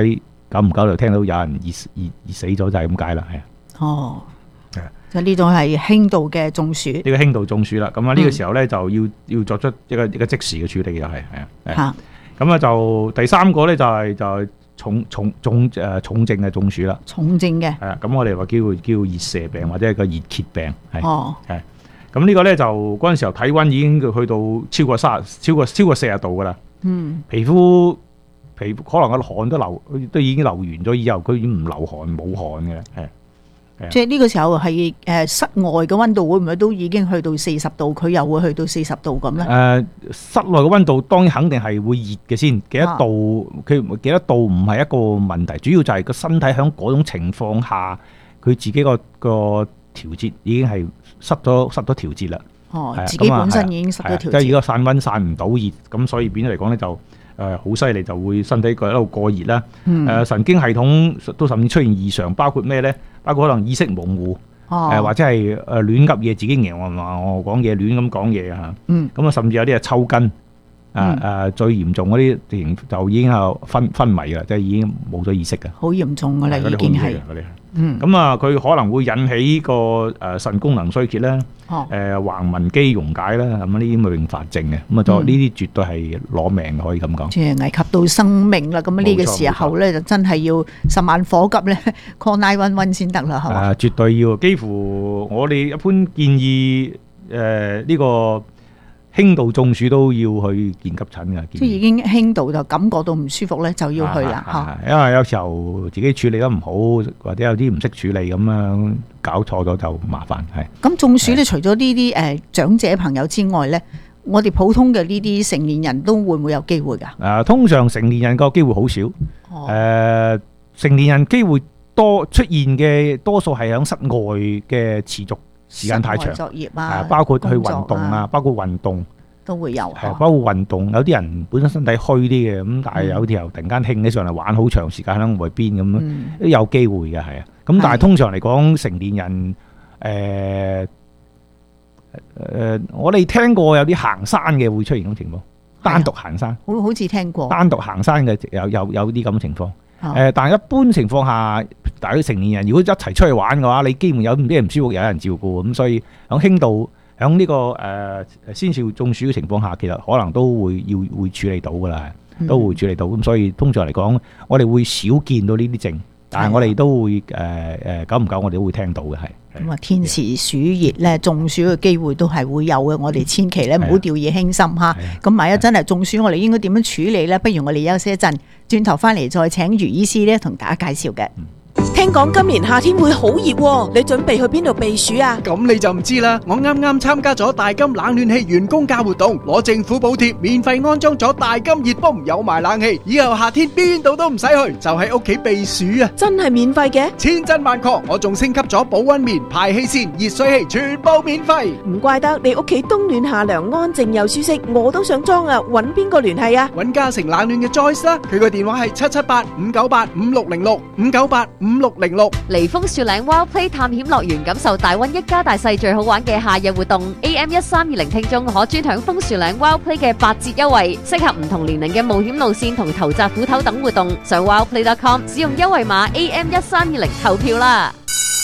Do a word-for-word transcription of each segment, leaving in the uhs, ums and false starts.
久唔久就聽到有人熱熱熱死咗，就係咁解啦，係啊。 哦， 係啊， 就呢種係輕度嘅中暑。 呢個輕度中暑啦，咁啊呢個時候咧就要要作出一個一個即時嘅處理，就係係啊。 嚇， 咁啊就第三個咧就係就係重重重誒重症嘅中暑啦。 重症嘅。 係啊，咁我哋話叫叫熱射病或者係個熱揭病，係哦， 係。咁呢個咧就嗰陣時候體温已經去到超過三超過超過四十度噶啦。 嗯， 皮膚皮膚可能個汗都流都已經流完咗，以後佢已經唔流汗冇汗嘅，係。 即係呢個時候係誒室外嘅温度會唔會都已經去到四十度，佢又會去到四十度咁咧？ 誒、呃，室內嘅温度當然肯定係會熱嘅先，幾多度佢、啊、幾多度唔係一個問題，主要就係個身體喺嗰種情況下，佢自己個個調節已經係失咗失咗調節啦。 哦，自己本身已經失咗調節。 即係如果散温散唔到熱，咁所以變咗嚟講咧就誒好犀利，就會身體一路過熱啦。誒、 嗯呃、神經系統都甚至出現異常，包括咩咧？包括可能意識模糊，誒、 哦呃、或者係誒亂噏嘢，自己贏話我講嘢亂咁講嘢嚇。 嗯。 咁啊，甚至有啲係抽筋。啊誒、嗯，最嚴重嗰啲情就已經係昏昏迷啦，即係已經冇咗意識嘅。 好嚴重㗎啦，已經係。嗯。 咁啊，佢可能會引起個誒腎功能衰竭啦，誒、 哦呃、橫紋肌溶解啦，咁呢啲咁嘅併發症嘅，咁啊，就呢啲絕對係攞命嘅，可以咁講。 即係危及到生命啦！咁呢個時候咧，就真係要十萬火急咧 call nine one one 先得啦，係嘛？ 啊，絕對要，幾乎我哋一般建議誒呢、呃這個。輕度中暑都要去見急診嘅， 即係已經輕度就感覺到唔舒服咧，就要去啦嚇、啊。 因為有時候自己處理得唔好，或者有啲唔識處理咁樣搞錯咗就麻煩係。 咁中暑咧，除咗呢啲誒長者朋友之外咧，我哋普通嘅呢啲成年人都會唔會有機會㗎？誒、 啊，通常成年人個機會好少。誒、哦呃，成年人機會多出現嘅多數係喺室外嘅持續時間太長， 作業啊， 包括去運動啊，包括運動都會有， 係包括運動。有啲人本身身體虛啲嘅，咁但係有啲又突然間興起上嚟玩好長時間喺外邊咁，都有機會嘅，係啊。咁但係通常嚟講，成年人誒誒，我哋聽過有啲行山嘅會出現咁情況，單獨行山， 好好似聽過， 單獨行山嘅有有有啲咁嘅情況。誒，但係一般情況下，大家成年人如果一齊出去玩嘅話，你基本有啲唔舒服，有人照顧，咁所以喺輕度喺呢個誒先兆中暑嘅情況下，其實可能都會要會處理到噶啦，都會處理到。咁、嗯、所以通常嚟講，我哋會少見到呢啲症，但係我哋都會誒誒久唔久，我哋都會聽到嘅係。 咁啊，天時暑熱咧，中暑嘅機會都係會有嘅。我哋千祈咧唔好掉以輕心嚇。咁萬一真係中暑，我哋應該點樣處理咧？不如我哋休息一陣，轉頭翻嚟再請余醫師咧同大家介紹嘅。 聽講今年夏天會好熱喎，你準備去邊度避暑啊？ 咁你就唔知啦。我啱啱參加咗大金冷暖氣員工價活動，攞政府補貼，免費安裝咗大金熱風，有埋冷氣，以後夏天邊度都唔使去，就喺屋企避暑啊！ 真係免費嘅？ 千真萬確，我仲升級咗保溫棉、排氣扇、熱水器，全部免費。 唔怪得你屋企冬暖夏涼，安靜又舒適，我都想裝啊！搵邊個聯繫啊？ 搵嘉誠冷暖嘅 Joyce 啦，佢個電話係七七八五九八五六零六五九八五六零六。 嚟楓樹嶺 Wild Play 探險樂園，感受大溫一家大細最好玩嘅夏日活動。A M 一三二零聽眾可專享楓樹嶺 Wild Play 嘅八折優惠，適合唔同年齡嘅冒險路線同投擲斧頭等活動。上 wildplay dot com 使用優惠碼 A M 一三二零投票啦。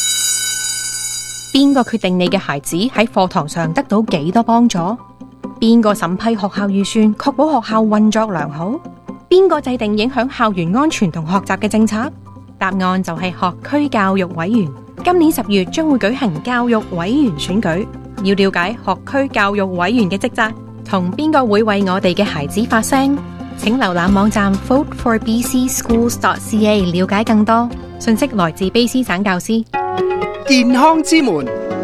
邊個決定你嘅孩子喺課堂上得到幾多幫助？邊個審批學校預算，確保學校運作良好？邊個制定影響校園安全同學習嘅政策？答案就係學區教育委員。今年十月將會舉行教育委員選舉，要了解學區教育委員嘅職責，同邊個會為我哋嘅孩子發聲，請瀏覽網站 vote for b c schools dot c a 了解更多。信息來自卑詩省教師。 健康之門，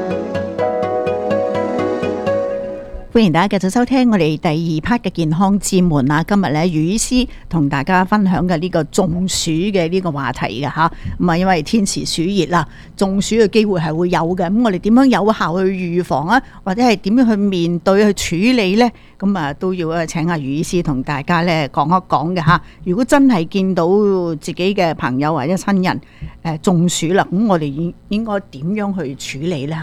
歡迎大家繼續收聽我哋第二 part 嘅健康之門啊！今日咧，余醫師同大家分享嘅呢個中暑嘅呢個話題嘅吓，咁啊，因為天時暑熱啦，中暑嘅機會係會有嘅。咁我哋點樣有效去預防啊？或者係點樣去面對去處理呢？咁啊，都要啊請阿余醫師同大家咧講一講嘅吓。如果真係見到自己嘅朋友或者親人誒中暑啦，咁我哋應應該點樣去處理呢？吓？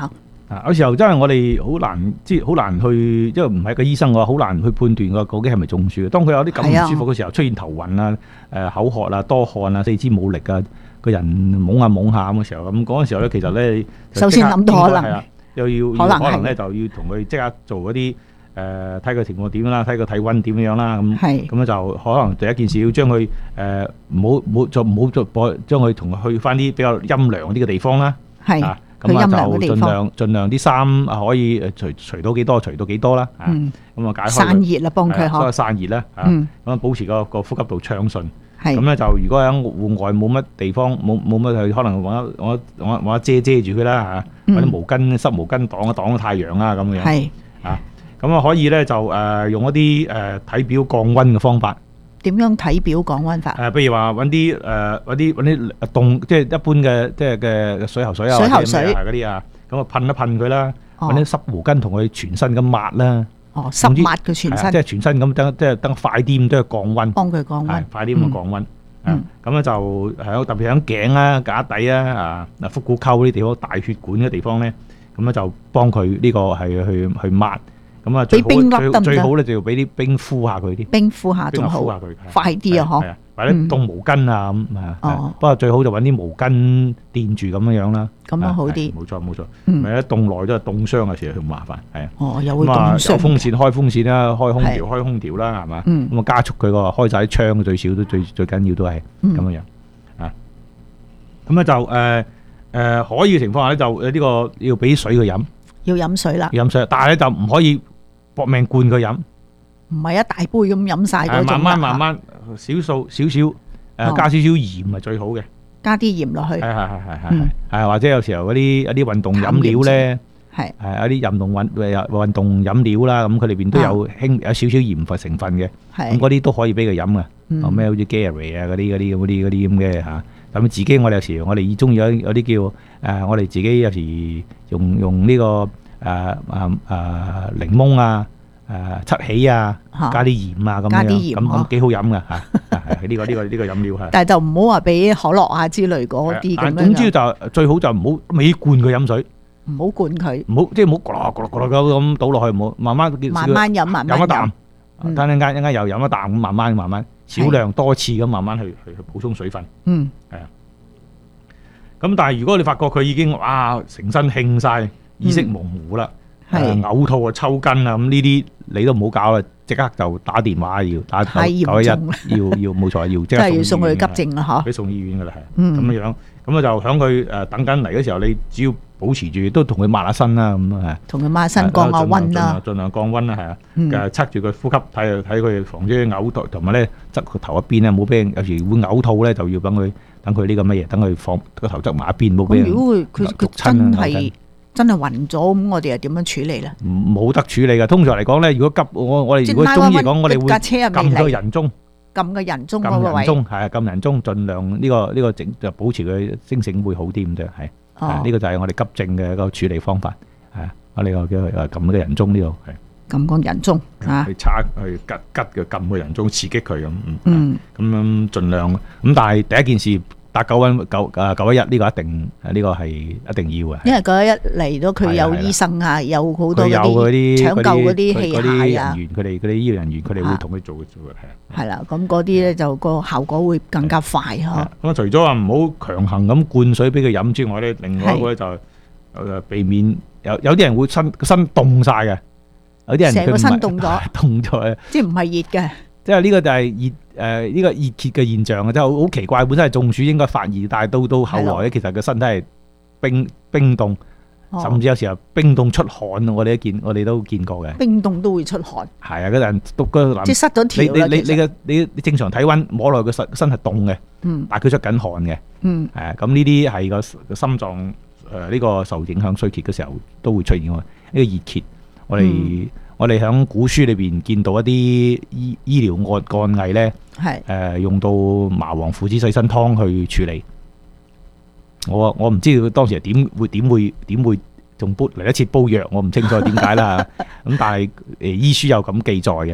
啊，有時候真係我哋好難，即係好難去，因為唔係個醫生嘅話，好難去判斷個究竟係咪中暑嘅。當佢有啲咁唔舒服嘅時候，出現頭暈啊、誒口渴啊、多汗啊、四肢冇力啊，個人懵下懵下咁嘅時候，咁嗰陣時候咧，其實咧， 首先諗到可能係啊，又要可能可能咧就要同佢即刻做嗰啲誒睇個情況點啦，睇個體温點樣啦，咁係咁咧就可能第一件事要將佢誒唔好唔好再唔好再播，將佢同佢去翻啲比較陰涼啲嘅地方啦， 係啊。 去咁啊陰涼嘅地就盡方， 量盡量啲衫啊可以誒除除到幾多除到幾多啦，啊嗯， 咁啊解開佢散熱啦，幫佢係啊所以嗬， 散熱啦，啊嗯， 咁啊保持個個呼吸道暢順。咁係咧就如果喺戶外冇乜地方冇冇乜去，可能揾一揾一揾一揾一遮遮住佢啦嚇，揾啲毛巾濕毛巾擋一擋個太陽啦咁樣。 係啊，咁啊可以咧就誒用一啲誒體表降溫嘅方法。 點樣體表降溫法？ 誒，譬如話揾啲誒揾啲揾啲凍，即係一般嘅即係嘅水喉水啊， 水喉水或者咩啊嗰啲啊，咁啊噴一噴佢啦， 哦揾啲濕毛巾同佢全身咁抹啦， 哦，濕抹佢全身係啊即，係全身咁等即係等快啲咁都係降溫。 幫佢降係溫。 快啲咁降溫。 嗯啊咁咧就喺特別喺頸啊、架底啊、啊嗱腹股溝呢啲地方、大血管嘅地方咧，咁咧就幫佢呢個係去去抹。咁啊最好俾冰粒得唔得最最好咧就要俾啲冰敷下佢啲， 冰敷下仲好冰敷，下佢，係快啲啊！嗬係，啊，或者凍毛巾啊咁啊。 哦係不過最好就揾啲毛巾墊住咁樣樣啦。 咁樣好啲係冇錯冇錯。 嗯咪一凍耐都係凍傷嘅時候，好麻煩係啊。 哦，又會咁啊，有凍傷風扇開風扇啦，開空係調開空調啦，係嘛？ 嗯咁啊加速佢個開晒啲窗，最少都最最緊要都係嗯咁樣樣啊。咁咧就誒誒可以嘅情況下咧，就誒呢個要俾水佢飲， 要飲水啦， 要飲水，但係咧就唔可以搏命灌佢飲， 唔係一大杯咁飲晒嗰係種啦慢慢慢慢少數少少誒哦加少少鹽係最好嘅， 加啲鹽落去係，係係係嗯係係或者有時候嗰啲一啲運動飲料咧。 係係一啲運動運誒運動飲料啦，咁佢裏邊都有輕有少少鹽分成分嘅，咁係嗰啲都可以俾佢飲嘅。 嗯哦咩好似 Gary 啊嗰啲嗰啲嗰啲嗰啲咁嘅嚇。咁自己我哋有時我哋中意有有啲叫誒，我哋自己有時用用呢個誒誒誒檸檬啊誒七喜啊， 嚇加啲鹽啊咁加啲樣，咁鹽嗬咁幾好飲嘅嚇。係呢個呢個呢個飲料係。 但係就唔好話俾可樂啊之類嗰啲咁但係總之樣㗎， 就最好就唔好尾灌佢飲水。 唔好灌佢， 唔好即係唔好咕嚕咕嚕咕嚕咁倒落去，唔好慢慢慢慢飲，慢慢飲一啖飲，，嗯等陣間一陣間又飲一啖，咁慢慢慢慢少量多次咁慢慢去去去補充水分。 嗯， 咁但係如果你發覺佢已經哇成身興晒，意識模糊啦， 係誒嘔吐啊、抽筋啊，咁呢啲你都唔好搞啦，即刻就打電話要打太嚴九一一， 重啦要要冇錯，要即真係要刻送醫院送去急症啦嗬， 俾送醫院噶啦，係嗯咁樣樣，咁啊就響佢誒等緊嚟嘅時候，你只要保持住都同佢抹下身啦，咁啊同佢抹身降下溫啦， 盡量降溫啦，係啊， 嗯誒測住佢呼吸，睇睇佢防止佢嘔吐，同埋咧側個頭一邊咧，冇俾人有時會嘔吐咧，就要等佢等佢呢個乜嘢，等佢放個頭側埋一邊，冇俾人咁如果佢佢佢焗親真啊嘔親係真係暈咗，咁我哋又點樣處理咧？ 唔冇得處理嘅。通常嚟講咧，如果急我我哋如果中醫嚟講，我哋會架車入撳個面嚟， 人中。 撳個人中嗰撳個位， 人中係啊，撳人中，盡量呢個呢個整就保持佢清醒會好啲咁啫，係哦係呢個就係我哋急症嘅一個處理方法，係啊，我哋個叫佢誒撳呢個人中呢度係撳個人中啊去，叉去吉吉嘅撳個人中刺激佢咁，嗯嗯， 咁樣盡量咁，但係第一件事打九温九誒九一一呢個一定呢個係一定要嘅。 因為嗰一嚟到佢有醫生啊，有好多佢有嗰嗰啲啲搶救嗰啲嗰器啲人械啊， 員，佢哋嗰啲醫療人員，佢哋啊會同佢做嘅做嘅係啊。 係啦，咁嗰啲咧就個效果會更加快嗬。 咁啊，除咗話唔好強行咁灌水俾佢飲之外咧，另外一個咧就誒避免有有啲人會身個身凍晒嘅，有啲人成個佢唔係身凍咗凍咗， 即係唔係熱嘅， 即係呢個就係熱誒呢個熱揭嘅現象啊！即係好好奇怪，本身係中暑應該發熱，但係到到後來咧，其實個身體係冰冰凍， 哦甚至有時候冰凍出汗，我哋都見我哋都見過嘅。 冰凍都會出汗， 係啊，嗰陣都嗰個男即係失咗你條啦。 你你其實你嘅你你正常體温摸落去個身身係凍嘅， 嗯但係佢出緊汗嘅。 嗯係啊，咁呢啲係個個心臟誒呢個受影響衰竭嘅時候都會出現喎。呢個熱揭，我哋、 嗯我哋喺古書裏邊見到一啲醫醫療案案例咧， 係誒、呃、用到麻黃附子洗身湯去處理。我我唔知佢當時係點會點會點會仲煲嚟一次煲藥，我唔清楚點解啦。咁但係誒醫書有咁記載嘅。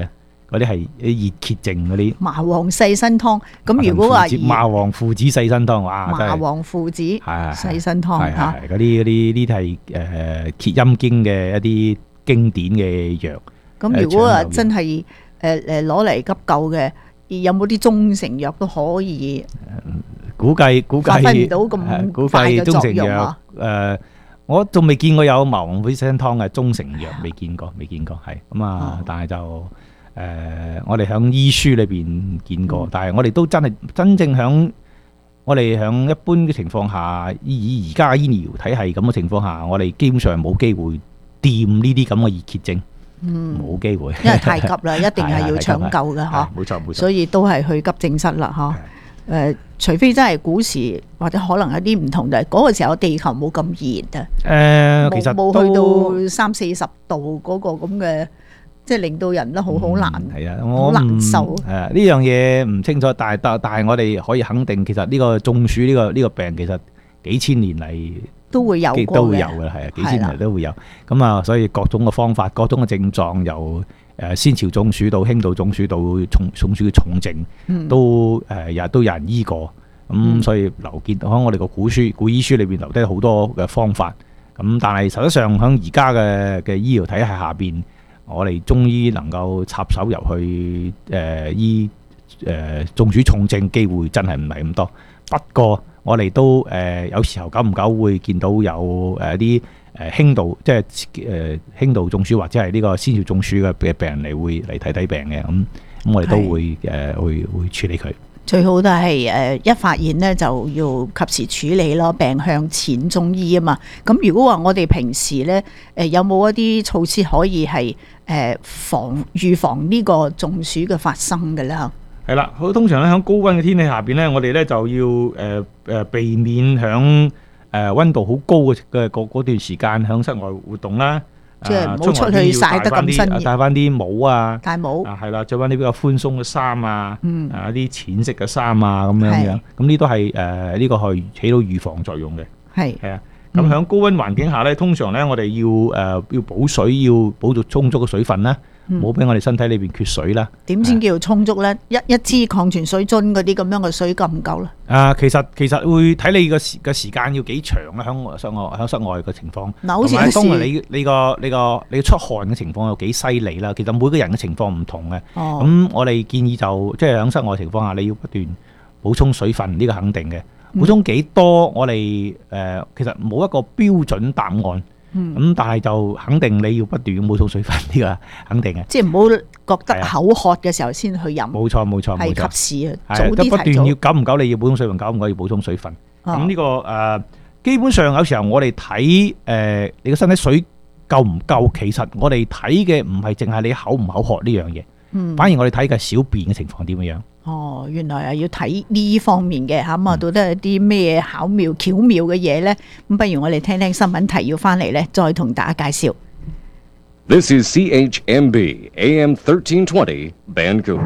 嗰啲係熱竭症嗰啲。 麻黃細身湯，咁如果話麻黃附子細身湯，哇！ 麻黃附子細身湯嚇， 嗰啲嗰啲呢啲係誒揭陰經嘅一啲經典嘅藥。 咁如果話真係誒誒攞嚟急救嘅，有冇啲中成藥都可以？ 估計估計發揮唔到咁快嘅作用啊！ 誒，我仲未見過有麻黃附子細身湯嘅中成藥，未見過，未見過，係咁啊！但係就誒，我哋響醫書裏邊見過，但係我哋都真係真正響我哋響一般嘅情況下，以而家醫療體系咁嘅情況下，我哋基本上冇機會掂呢啲咁嘅熱竭症。嗯，冇機會， 因為太急啦，一定係要搶救嘅嗬。 冇錯冇錯， 所以都係去急症室啦嗬。誒，除非真係古時或者可能有啲唔同，就係嗰個時候地球冇咁熱啊。 誒，其實冇去到三四十度嗰個咁嘅，即係令到人都好好難， 係啊， 好難受。 誒，呢樣嘢唔清楚，但係但但係我哋可以肯定，其實呢個中暑呢個呢個病，其實幾千年嚟都會有過嘅， 都會有嘅，係啊，幾千年嚟都會有。咁啊，所以各種嘅方法，各種嘅症狀，由誒先潮中暑到輕度中暑到重中暑嘅重症，都誒日都有人醫過。咁所以留見喺我哋個古書、古醫書裏邊留低好多嘅方法。咁但係實質上喺而家嘅嘅醫療體系下邊，我哋中醫能夠插手入去誒醫誒中暑重症機會真係唔係咁多。不過我哋都誒有時候久唔久會見到有誒啲誒輕度即係誒輕度中暑或者係呢個先兆中暑嘅嘅病人嚟會嚟睇睇病嘅，咁咁我哋都會誒會會處理佢。最好都係誒一發現咧就要及時處理咯，病向淺中醫啊嘛。咁如果話我哋平時咧誒有冇一啲措施可以係誒防預防呢個中暑嘅發生嘅咧？係啦，好通常咧喺高溫嘅天氣下邊咧，我哋咧就要誒誒避免響誒溫度好高嘅嘅嗰嗰段時間響室外活動啦。即係唔好出去曬得咁辛熱，戴翻啲帽啊，戴帽啊，係啦，着翻啲比較寬鬆嘅衫啊，嗯，啊啲淺色嘅衫啊，咁樣樣，咁呢都係誒呢個係起到預防作用嘅，係係啊。咁喺高溫環境下咧，通常咧我哋要誒要補水，要補足充足嘅水分啦。冇俾我哋身體裏邊缺水啦。點先叫充足咧？一一支礦泉水樽嗰啲咁樣嘅水夠唔夠咧？啊，其實其實會睇你個時個時間要幾長啦，響室外響室外嘅情況。嗱，好似當然你你個你個你出汗嘅情況有幾犀利啦。其實每個人嘅情況唔同嘅。哦。咁我哋建議就即係響室外情況下，你要不斷補充水分，呢個肯定嘅。補充幾多？我哋誒其實冇一個標準答案。咁、嗯、但係就肯定你要不斷補充水分，呢個肯定嘅。即係唔好覺得口渴嘅時候先去飲。冇錯冇錯冇錯，係及時啊，早啲提早。不斷要久唔久你要補充水分，久唔久要補充水分。咁呢、哦這個誒、呃，基本上有時候我哋睇誒你個身體水夠唔夠，其實我哋睇嘅唔係淨係你口唔口渴呢樣嘢，嗯、反而我哋睇嘅小便嘅情況點樣樣。哦，原來啊要睇呢方面嘅嚇，咁啊到底係啲咩巧妙巧妙嘅嘢咧？咁不如我哋聽聽新聞提要翻嚟咧，再同大家介紹。This is C H M B A M thirteen twenty Vancouver。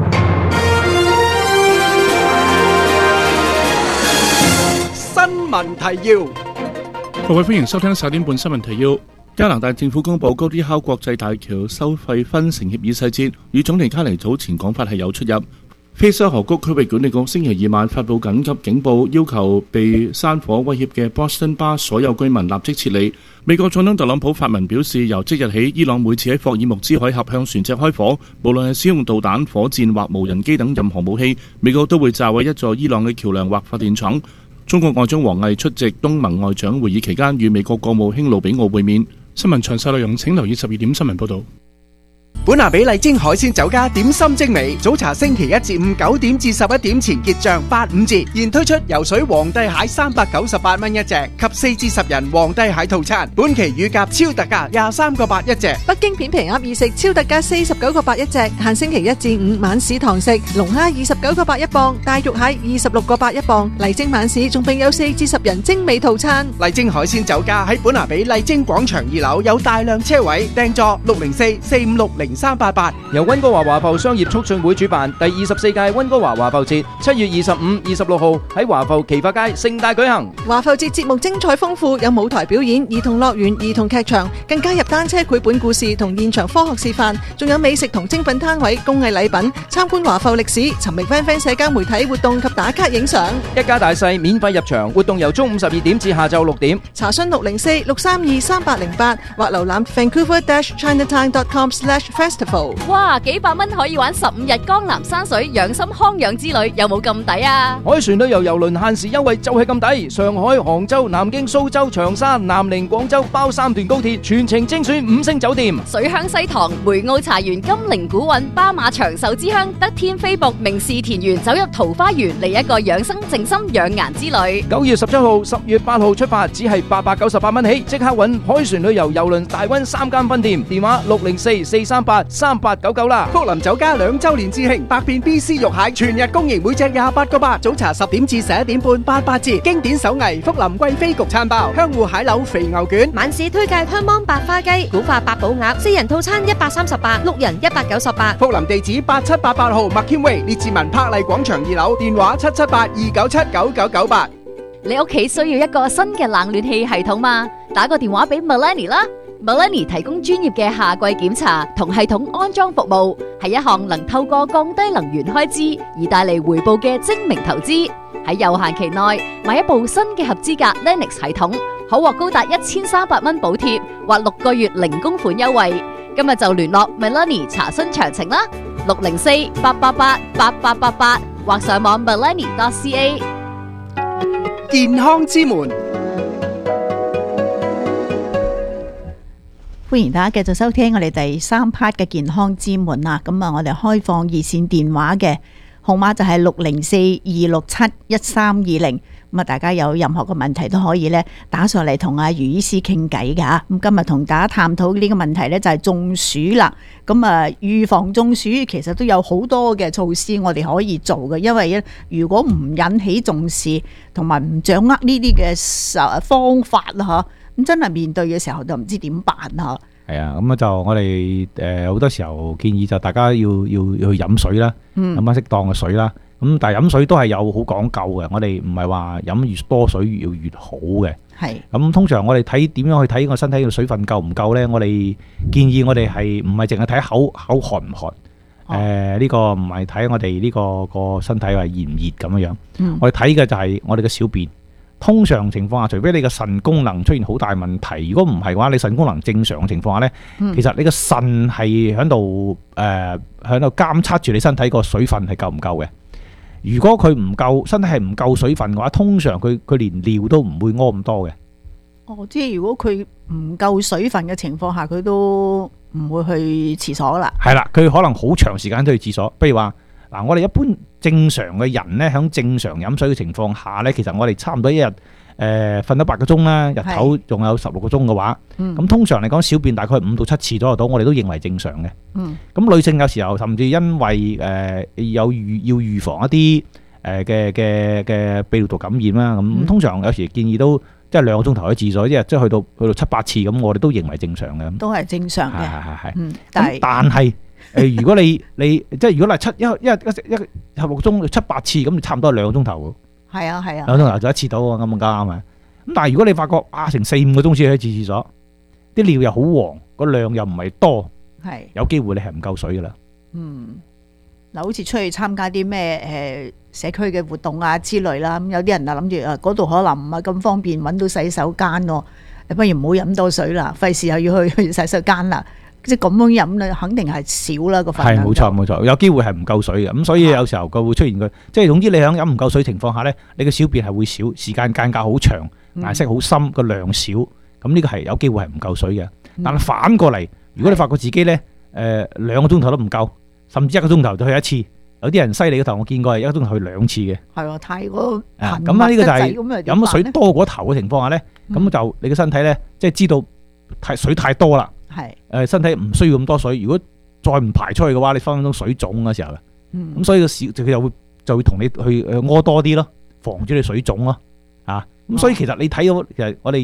新聞提要，各位歡迎收聽十點半新聞提要。加拿大政府公布高啲考國際大橋收費分成協議細節，與總理卡尼早前講法係有出入。菲沙河谷區域管理局星期二晚發布緊急警報，要求被山火威脅嘅 Boston Bar 所有居民立即撤離。美國總統特朗普發文表示，由即日起，伊朗每次喺霍爾木茲海峽向船隻開火，無論係使用導彈、火箭或無人機等任何武器，美國都會炸毀一座伊朗嘅橋樑或發電廠。中國外長王毅出席東盟外長會議期間，與美國國務卿魯比奧會面。新聞詳細內容請留意十二點新聞報道。 本拿比麗晶海鮮酒家點心精美，早茶星期一至五九點至十一點前結賬八五折，現推出游水皇帝蟹三百九十八蚊一隻及四至十人皇帝蟹套餐，本期乳鴿超特價廿三個八一隻。 北京片皮鴨二食超特價四十九個八一隻，限星期一至五晚市堂食，龍蝦二十九個八一磅，大肉蟹二十六個八一磅。麗晶晚市仲並有四至十人精美套餐。 麗晶海鮮酒家喺本拿比麗晶廣場二樓有大量車位，訂座六零四四五六零三八八。由溫哥華華埠商業促進會主辦第二十四屆溫哥華華埠節，七月二十五、二十六號喺華埠奇發街盛大舉行。 華埠節節目精彩豐富，有舞台表演、兒童樂園、兒童劇場，更加入單車繪本故事同現場科學示範，仲有美食同精品攤位、工藝禮品，參觀華埠歷史，尋覓 friend friend 社交媒體活動及打卡影相。 一家大細免費入場，活動由中午十二點至下晝六點。 查詢六零四六三二三八零八或瀏覽 vancouver dash chinatown dot com slash festival。 哇，幾百蚊可以玩十五日江南山水養心康養之旅，有冇咁抵啊？ 海船旅遊郵輪限時優惠就係咁抵，上海、杭州、南京、蘇州、長沙、南寧、廣州包三段高鐵，全程精選五星酒店。 水鄉西塘、梅澳茶園、金陵古韻、巴馬長壽之鄉、德天飛瀑、名士田園，走入桃花源嚟一個養生靜心養顏之旅。 九月十七號、十月八號出發，只係八百九十八蚊起，即刻搵海船旅遊郵輪大溫三間分店，電話六零四四三八三八九九啦。福林酒家兩周年致慶，百變 B C 肉蟹全日供應，每隻廿八個八，早茶十點至十一點半八八折。經典手藝福林貴妃焗餐包、香芋蟹柳肥牛卷。 晚市推介香芒白花雞、古法八寶鴨，四人套餐一百三十八，六人一百九十八。 福林地址八七八八號麥謙威列治文柏麗廣場二樓，電話七七八二九七九九九八。 你屋企需要一個新嘅冷暖氣系統嗎？打個電話俾 Melanie 啦。Melanie 提供專業嘅夏季檢查同系統安裝服務，係一項能透過降低能源開支而帶嚟回報嘅精明投資。喺有限期內買一部新嘅合資格 Lennox 系統，可獲高達一千三百蚊補貼或六個月零供款優惠。今日就聯絡 Melanie 查詢詳情啦，六零四八八八八八八八或上網 melanie dot c a。 健康之門。 歡迎大家繼續收聽我哋第三 part 嘅健康之門啦。咁啊，我哋開放熱線電話嘅號碼就係六零四二六七一三二零。咁啊，大家有任何嘅問題都可以咧打上嚟同阿余醫師傾偈嘅吓。咁今日同大家探討呢個問題咧就係中暑啦。咁啊，預防中暑其實都有好多嘅措施我哋可以做嘅，因為咧如果唔引起重視同埋唔掌握呢啲嘅方法啦，嗬，咁真係面對嘅時候就唔知點辦嗬。 係啊，咁啊就我哋誒好多時候建議就大家要要要去飲水啦，飲翻適當嘅水啦。咁但係飲水都係有好講究嘅，我哋唔係話飲越多水越要越好嘅。係咁通常我哋睇點樣去睇個身體嘅水分夠唔夠呢？我哋建議我哋係唔係淨係睇口口渴唔渴？誒呢、哦呃呢個唔係睇我哋呢、呢個個身體係熱唔熱咁樣樣。嗯、我哋睇嘅就係我哋嘅小便。通常情況下，除非你嘅腎功能出現好大問題，如果唔係嘅話，你腎功能正常嘅情況下呢，嗯、其實你個腎係喺度誒喺度監測住你身體個水分係夠唔夠嘅。如果佢唔夠，身體係唔夠水分嘅話，通常佢佢連尿都唔會屙咁多嘅。 哦，即係如果佢唔夠水分嘅情況下，佢都唔會去廁所啦。係啦， 佢可能好長時間都去廁所。譬如話嗱，我哋一般正常嘅人呢，喺正常飲水嘅情況下呢，其實我哋差唔多一日誒瞓咗八個鐘啦，日頭仲有十六個鐘嘅話，咁、嗯、通常嚟講小便大概五到七次左右到，我哋都認為正常嘅。咁、嗯、女性有時候甚至因為誒、呃、有預要預防一啲誒嘅嘅嘅泌尿道感染啦，咁、嗯、通常有時建議都即係兩個鐘頭去廁所，一日即係去到去到七八次咁，我哋都認為正常嘅。 都係正常嘅。係係係。嗯，但係但係誒，如果你你即係如果係七一一一一十六個鐘七八次，咁就差唔多係兩個鐘頭。係啊係啊，兩個鐘頭就一次到喎，啱唔啱啊？咁但係如果你發覺啊，成四五個鐘先去一次廁所，啲尿又好黃，個量又唔係多，係有機會你係唔夠水噶啦。 嗯，嗱，好似出去參加啲咩誒社區嘅活動啊之類啦，咁有啲人啊諗住啊嗰度可能唔係咁方便揾到洗手間咯，不如唔好飲多水啦，費事又要去去洗手間啦。即係咁樣飲咧，肯定係少啦個份量。係冇錯冇錯，有機會係唔夠水嘅，咁所以有時候佢會出現佢，即係總之你喺飲唔夠水情況下咧，你嘅小便係會少，時間間隔好長，顏色好深，個量少，咁呢個係有機會係唔夠水嘅。但係反過嚟，如果你發覺自己咧誒兩個鐘頭都唔夠，甚至一個鐘頭就去一次，有啲人犀利嘅頭，我見過係一個鐘頭去兩次嘅。係喎，太過頻密。咁啊呢個就係飲咗水多過頭嘅情況下咧，咁就你嘅身體咧即係知道太水太多啦。係誒，身體唔需要咁多水，如果再唔排出去嘅話，你分分鐘水腫嘅時候，咁、嗯、所以個小佢就會就會同你去誒屙多啲咯，防止你水腫咯，啊，咁所以其實你睇到其實我哋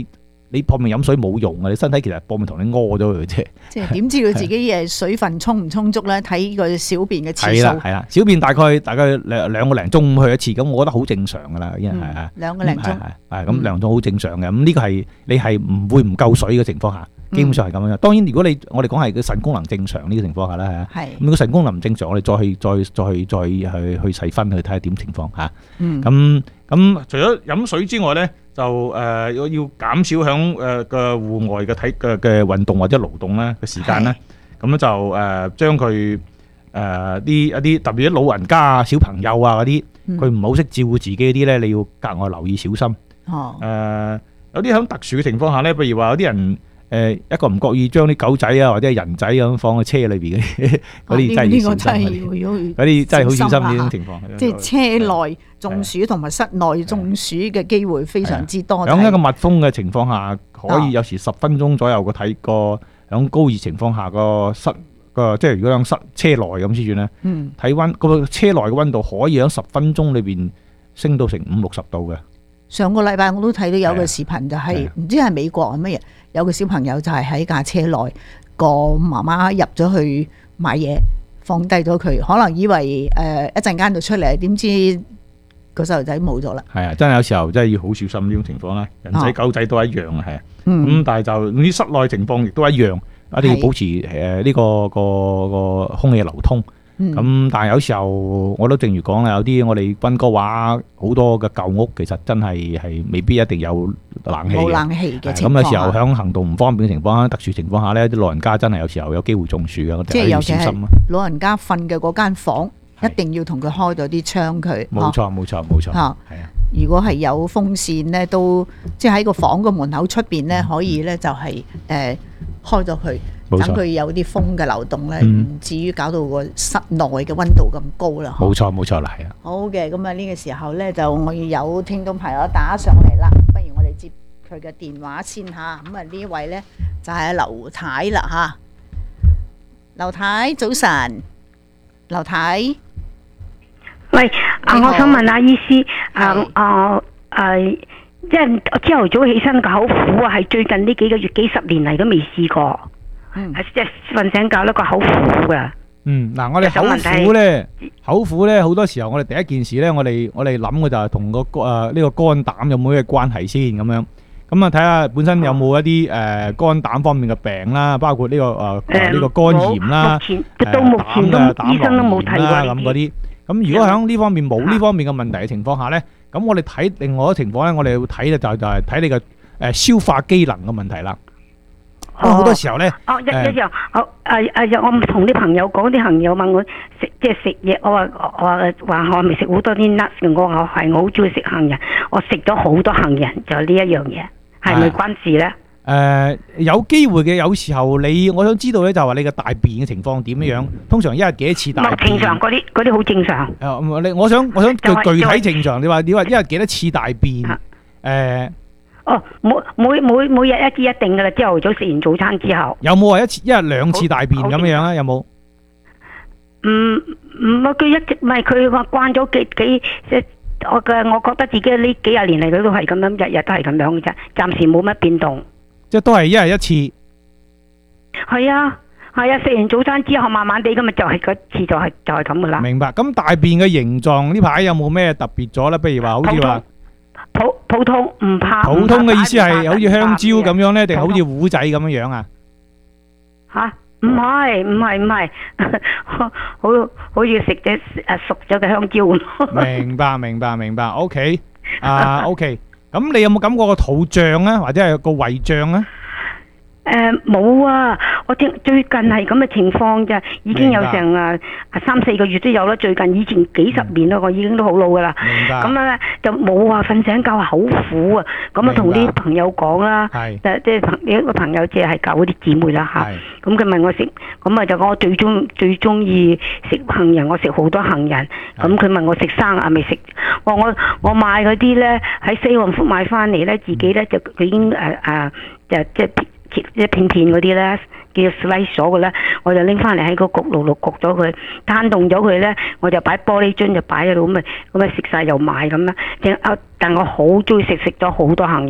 你搏命飲水冇用啊！你身體其實搏命同你屙咗佢嘅啫。 即係點知道自己誒水分充唔充足咧？睇個小便嘅次數。 係啦係啦，小便大概大概兩兩個零鐘去一次，咁我覺得好正常噶啦，因為係啊兩個零鐘係咁兩鐘好正常嘅。咁呢個係你係唔會唔夠水嘅情況下，基本上係咁樣。當然如果你我哋講係個腎功能正常呢個情況下啦嚇，咁個腎功能唔正常，我哋再去再再去再去去細分去睇下點情況嚇。咁咁除咗飲水之外咧，就誒要要減少響誒嘅戶外嘅體嘅嘅運動或者勞動咧嘅時間咧，咁咧就誒將佢誒啲一啲特別啲老人家啊、小朋友啊嗰啲，佢唔好識照顧自己啲咧，你要格外留意小心。哦，誒有啲響特殊嘅情況下咧，譬如話有啲人誒一個唔覺意將啲狗仔啊或者係人仔咁放喺車裏邊嘅嗰啲，真係要小心。嗰啲真係好小心呢種情況。 即係車內中暑同埋室內中暑嘅機會非常之多。 喺一個密封嘅情況下，可以有時十分鐘左右個體個喺高熱情況下個室個，即係如果喺室車內咁先算咧。嗯，體溫個車內嘅溫度可以喺十分鐘裏邊升到成五六十度嘅。 上個禮拜我都睇到有個視頻，就係唔知係美國係乜嘢，有個小朋友就係喺架車內，個媽媽入咗去買嘢，放低咗佢，可能以為誒一陣間就出嚟，點知個細路仔冇咗啦。係啊，真係有時候真係要好小心呢種情況啦。人仔狗仔都一樣啊，係啊。咁但係就呢室內情況亦都一樣，一定要保持誒呢個個個空氣流通。咁、嗯、但係有時候我都正如講啦，有啲我哋溫哥華好多嘅舊屋，其實真係係未必一定有冷氣嘅。冇冷氣嘅情況下，咁有時候響行動唔方便嘅情況下，特殊情況下呢，啲老人家真係有時候有機會中暑嘅，即係要小心啊！ 老人家瞓嘅嗰間房一定要同佢開咗啲窗佢。冇錯冇錯冇錯。係啊，如果係有風扇呢，都即係喺個房個門口出邊呢，可以呢就係、是、誒、呃、開咗佢。等佢有啲風嘅流動咧，唔、嗯、至於搞到個室內嘅溫度咁高啦。冇錯冇錯啦，係啊。好嘅，咁啊呢個時候咧，就我要有聽眾朋友打上嚟啦，不如我哋接佢嘅電話先吓。咁啊呢位咧就係劉太啦吓。劉太早晨，劉太。 喂，啊，我想問下醫師，啊啊誒，即係朝頭早起身個口苦啊，係最近呢幾個月幾十年嚟都未試過。嗯，即係瞓醒覺咧個口苦噶。嗯，嗱，我哋口苦咧，口苦咧好多時候我哋第一件事咧，我哋我哋諗嘅就係同個誒呢個肝膽有冇咩關係先咁樣。咁啊睇下本身有冇一啲誒肝膽方面嘅病啦，包括呢個誒呢個肝炎啦，誒膽嘅膽囊炎啦咁嗰啲。咁如果喺呢方面冇呢方面嘅問題嘅情況下咧，咁我哋睇另外一個情況咧，我哋會睇嘅就就係睇你嘅誒消化機能嘅問題啦。好多時候咧，哦一一樣，我誒誒，我同啲朋友講，啲朋友問我食即係食嘢，我話我話話我咪食好多啲 nuts，我話係我好中意食杏仁，我食咗好多杏仁，就呢一樣嘢，係咪關事咧？誒，有機會嘅，有時候你我想知道咧，就係話你嘅大便嘅情況點樣樣？通常一日幾多次大便？正常嗰啲嗰啲好正常。誒，你我想我想具具體正常，你話你話一日幾多次大便？誒。哦，每每每每日一次一定噶啦，朝頭早食完早餐之後。有冇話一次一日兩次大便咁樣啊？有冇？唔唔，佢一直唔係佢話慣咗幾幾即係我嘅，我覺得自己呢幾廿年嚟佢都係咁樣，日日都係咁樣嘅啫，暫時冇乜變動。即係都係一日一次。係啊係啊，食完早餐之後慢慢地咁啊，就係嗰次就係就係咁噶啦。明白。咁大便嘅形狀呢排有冇咩特別咗咧？譬如話好似話。普普通唔怕，普通嘅意思係好似香蕉咁樣咧，定好似糊仔咁樣樣啊？吓，唔係唔係唔係，好好似食隻誒熟咗嘅香蕉。明白明白明白 ，OK，啊 OK，咁你有冇感覺個肚脹啊，或者係個胃脹啊？誒冇啊！我聽最近係咁嘅情況咋，已經有成啊三四個月都有啦。最近以前幾十年啦，我已經都好老噶啦。明白。咁啊就冇話瞓醒覺好苦啊！咁啊同啲朋友講啦，即即係朋一個朋友即係教嗰啲姊妹啦嚇。咁佢問我食，咁啊就講我最中最中意食杏仁，我食好多杏仁。咁佢問我食生啊未食？我我我買嗰啲咧喺西旺福買翻嚟咧，自己咧就佢已經誒誒就即係。切一片片嗰啲咧，叫 slice 咗嘅咧，我就拎翻嚟喺個焗爐爐焗咗佢，攤凍咗佢咧，我就擺玻璃樽就擺喺度咁咪咁咪食晒又買咁啦。正啊，但我好中意食食咗好多杏仁。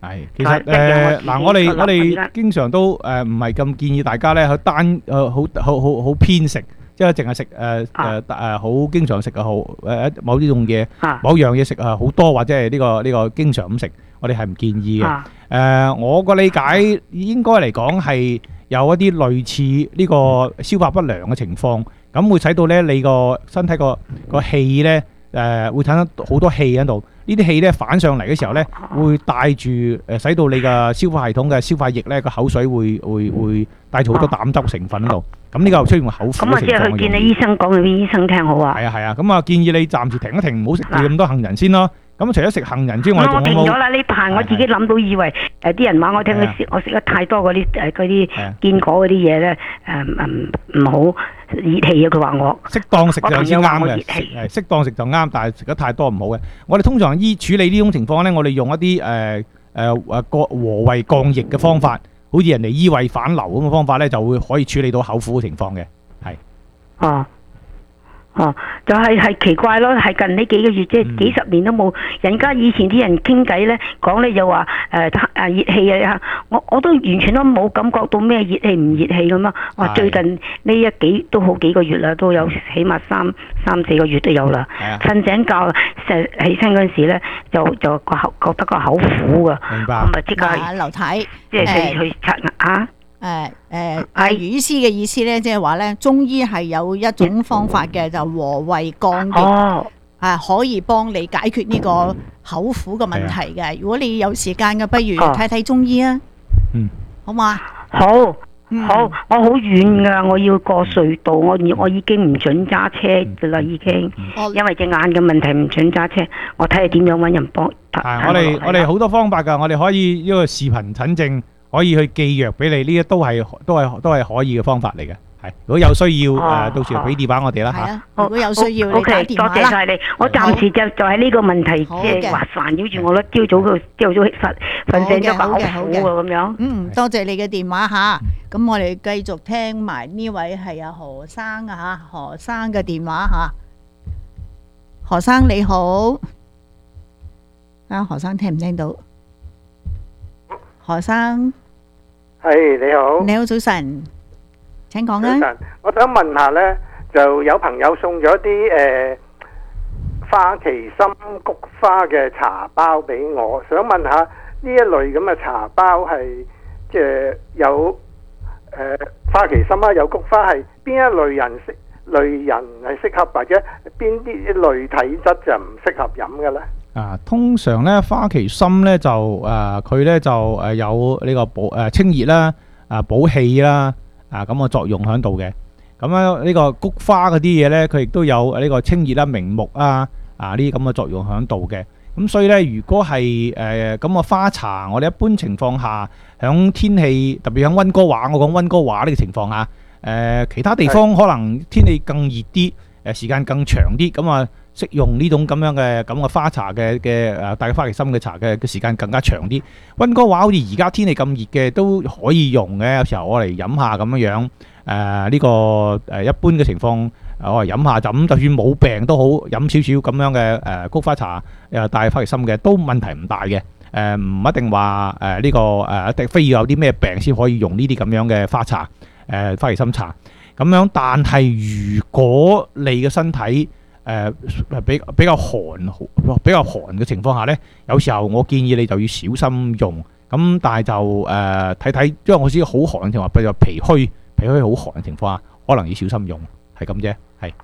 係，其實誒嗱，我哋我哋經常都誒唔係咁建議大家咧去單誒好好好好偏食，即係淨係食誒誒誒好經常食嘅好誒某呢種嘢，某樣嘢食啊好多或者係呢個呢個經常咁食，我哋係唔建議嘅。誒，我個理解應該嚟講係有一啲類似呢個消化不良嘅情況，咁會使到咧你個身體個個氣咧誒會產生好多氣喺度。呢啲氣咧反上嚟嘅時候咧，會帶住誒，使到你嘅消化系統嘅消化液咧個口水會會會帶住好多膽汁成分喺度。咁呢個出現口苦嘅情況。 咁啊，即係去見你醫生講，俾醫生聽好啊。 係啊係啊，咁啊建議你暫時停一停，唔好食住咁多杏仁先咯。咁除咗食杏仁之外， 我停咗啦。呢排我自己諗到以為誒啲人話我聽佢食我食得太多嗰啲誒嗰啲堅果嗰啲嘢咧誒唔唔好熱氣啊！佢話我適當食就先啱嘅，係適當食就啱，但係食得太多唔好嘅。我哋通常醫處理呢種情況咧，我哋用一啲誒誒誒個和胃降液嘅方法，好似人哋醫胃反流咁嘅方法咧，就會可以處理到口苦嘅情況嘅，係。 哦。哦，就係、是、係奇怪咯，係近呢幾個月即係幾十年都冇。人家以前啲人傾偈咧，講咧就話誒誒熱氣啊，我我都完全都冇感覺到咩熱氣唔熱氣咁啊。哇，最近呢一幾都好幾個月啦，都有起碼三三四個月都有啦。瞓醒覺成起身嗰陣時咧，就就個口覺得個口苦噶，咁啊即刻劉太即係去刷牙啊。 誒誒，阿余醫師嘅意思咧，即係話咧，中醫係有一種方法嘅，就和胃降液， 哦， 啊可以幫你解決呢個口苦嘅問題嘅。如果你有時間嘅，不如睇睇中醫啊。嗯，好嘛？ 好，好，我好遠噶，我要過隧道，我我已經唔准揸車噶啦，已經，因為隻眼嘅問題唔准揸車。我睇下點樣搵人幫。 係，我哋我哋好多方法噶，我哋可以呢個視頻診症。可以去寄藥俾你，呢啲都係都係都係可以嘅方法嚟嘅。係，如果有需要誒，到時俾電話我哋啦嚇。 如果有需要，你打電話啦。 多謝晒你，我暫時就就喺呢個問題即係話煩擾住我啦。朝早個朝早瞓瞓醒咗口苦啊咁樣。 嗯，多謝你嘅電話嚇。咁我哋繼續聽埋呢位係阿何生啊嚇，何生嘅電話嚇。何生你好，啊何生聽唔聽到？何生， 係你好， 你好早晨，請講啊。 早晨，我想問下呢，就有朋友送咗啲誒花旗參菊花嘅茶包俾我，想問下呢一類咁嘅茶包係即係有誒、呃、花旗參啊，有菊花係邊一類人適類人係適合，或者邊啲類體質就唔適合飲嘅呢？ 啊，通常咧花旗參咧就誒佢咧就誒有呢個補誒清熱啦，啊補氣啦，啊咁嘅作用喺度嘅。咁咧呢個菊花嗰啲嘢咧，佢亦都有呢個清熱啦、明目啊，啊呢啲咁嘅作用喺度嘅。咁所以咧，如果係誒咁嘅花茶，我哋一般情況下，響天氣特別響溫哥華，我講溫哥華呢個情況下，誒其他地方可能天氣更熱啲，誒時間更長啲，咁啊。適用呢種咁樣嘅咁嘅花茶嘅嘅誒，大花旗參嘅茶嘅嘅時間更加長啲。溫哥華好似而家天氣咁熱嘅都可以用嘅，有時候我嚟飲下咁樣樣。誒、呃、呢、這個誒、呃、一般嘅情況，我嚟飲下就咁，就算冇病都好，飲少少咁樣嘅誒菊花茶誒大花旗參嘅都問題唔大嘅。誒、呃、唔一定話誒呢個誒一定非要有啲咩病先可以用呢啲咁樣嘅花茶誒、呃、花旗參茶咁樣。但係如果你嘅身體，誒、呃、比比較寒比較寒嘅情況下呢，有時候我建議你就要小心用。咁但係就誒睇睇，因為我知好寒嘅情況，比如脾虛脾虛好寒嘅情況下，可能要小心用，係咁啫。係。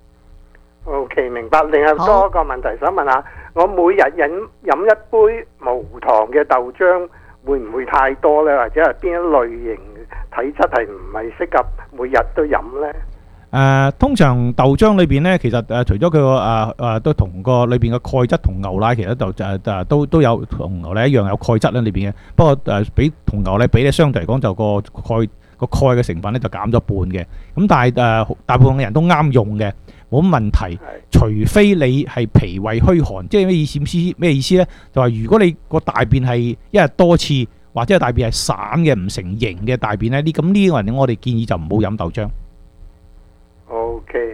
OK，明白。另外多一個問題想問下，我每日飲飲一杯無糖嘅豆漿，會唔會太多呢？或者係邊一類型體質係唔係適合每日都飲呢？ 誒、呃、通常豆漿裏邊咧，其實誒、呃、除咗佢個誒誒都同個裏邊嘅鈣質同牛奶其實就誒誒都都有同牛奶一樣有鈣質喺裏邊嘅。不過誒、呃、比同牛奶比咧，相對嚟講就個鈣個鈣嘅成分咧就減咗半嘅。咁但係誒、呃、大部分嘅人都啱用嘅，冇乜問題。除非你係脾胃虛寒，即係咩意思？咩意思咧？就話如果你個大便係一日多次，或者係大便係散嘅唔成形嘅大便咧，呢咁呢個人我哋建議就唔好飲豆漿。 OK，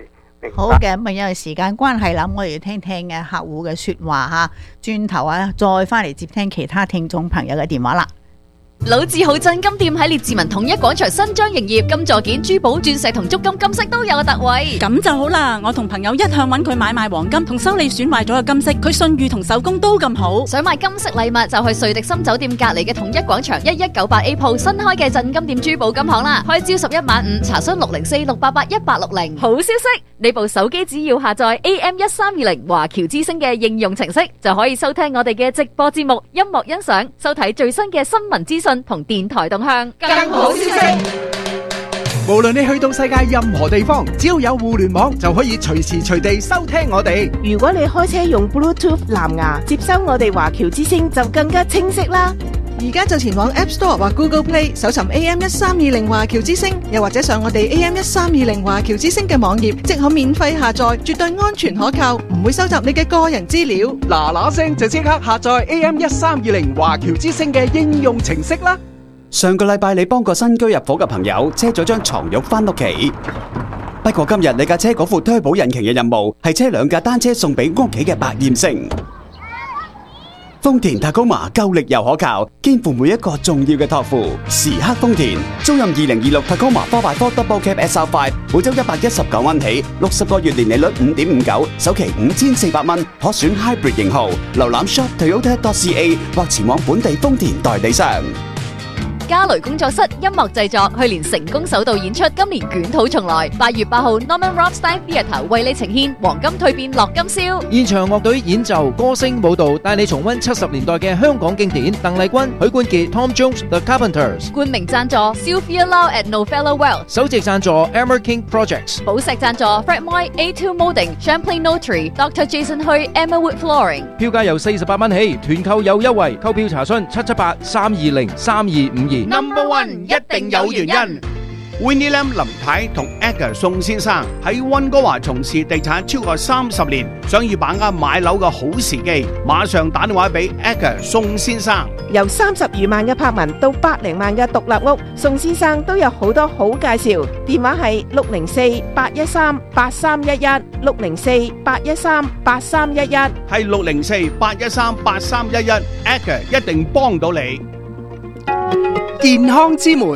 好嘅，咁啊因為時間關係啦，我哋要聽聽嘅客戶嘅說話吓，轉頭啊再翻嚟接聽其他聽眾朋友嘅電話啦。 老字號鎮金店喺列治文統一廣場新張營業，金座件、珠寶、鑽石同足金金飾都有個特惠。 咁就好啦，我同朋友一向揾佢買賣黃金同修理損壞咗嘅金飾，佢信譽同手工都咁好。 想買金飾禮物就去瑞迪森酒店隔離嘅統一廣場一一九八 A 鋪新開嘅鎮金店珠寶金行啦，開朝十一晚五，查詢六零四六八八一八六零。好消息，你部手機只要下載 A M 一三二零華僑之聲嘅應用程式，就可以收聽我哋嘅直播節目、音樂欣賞、收睇最新嘅新聞資訊同電台動向。 更好消息， 無論你去到世界任何地方，只要有互聯網就可以隨時隨地收聽我哋。 如果你開車用 Bluetooth 藍牙接收我哋華僑之聲，就更加清晰啦。 而家就前往 App Store 或 Google Play 搜尋 A M 一三二零華僑之聲，又或者上我哋 A M 一三二零華僑之聲嘅網頁，即可免費下載，絕對安全可靠，唔會收集你嘅個人資料。 嗱嗱聲就即刻下載 A M 一三二零華僑之聲嘅應用程式啦。 上個禮拜你幫個新居入伙嘅朋友車咗張床褥返屋企，不過今日你架車嗰副 turbo 引擎嘅任務係車兩架單車送俾屋企嘅百厭星。豐田 Tacoma 夠力又可靠，肩負每一個重要嘅託付。時刻豐田，租賃二零二六 Tacoma four by four Double Cab S R five， 每周一百一十九蚊起，六十個月年利率五點五九，首期五千四百蚊，可選 Hybrid 型號。瀏覽 shop toyota dot c a 或前往本地豐田代理商。 嘉雷工作室音樂製作去年成功首度演出，今年捲土重來。八月八號 Norman Rockefeller Theatre 為你呈現黃金蛻變樂金宵， 現場樂隊演奏、歌聲、舞蹈，帶你重溫七十年代嘅香港經典。鄧麗君、許冠傑、Tom Jones、The Carpenters。 冠名贊助 Sylvia Lau at Novello Well。 首席贊助 Emmer King Projects。 寶石贊助 Fred Moy A two Molding Champlain Notary、Doctor Jason Hui、Emmawood Flooring。 票價由四十八蚊起，團購有優惠，購票查詢七七八三二零三二五二。 Number One 一定有原因。Winnie Lam 林太同 Edgar 宋先生喺溫哥華從事地產超過三十年，想要把握買樓嘅好時機，馬上打電話俾 Edgar 宋先生。 由三十餘萬嘅柏文到百零萬嘅獨立屋，宋先生都有好多好介紹。電話係六零四八一三八三一一，六零四八一三八三一一， 係六零四八一三八三一一 ，Edgar 一定幫到你。健康之門，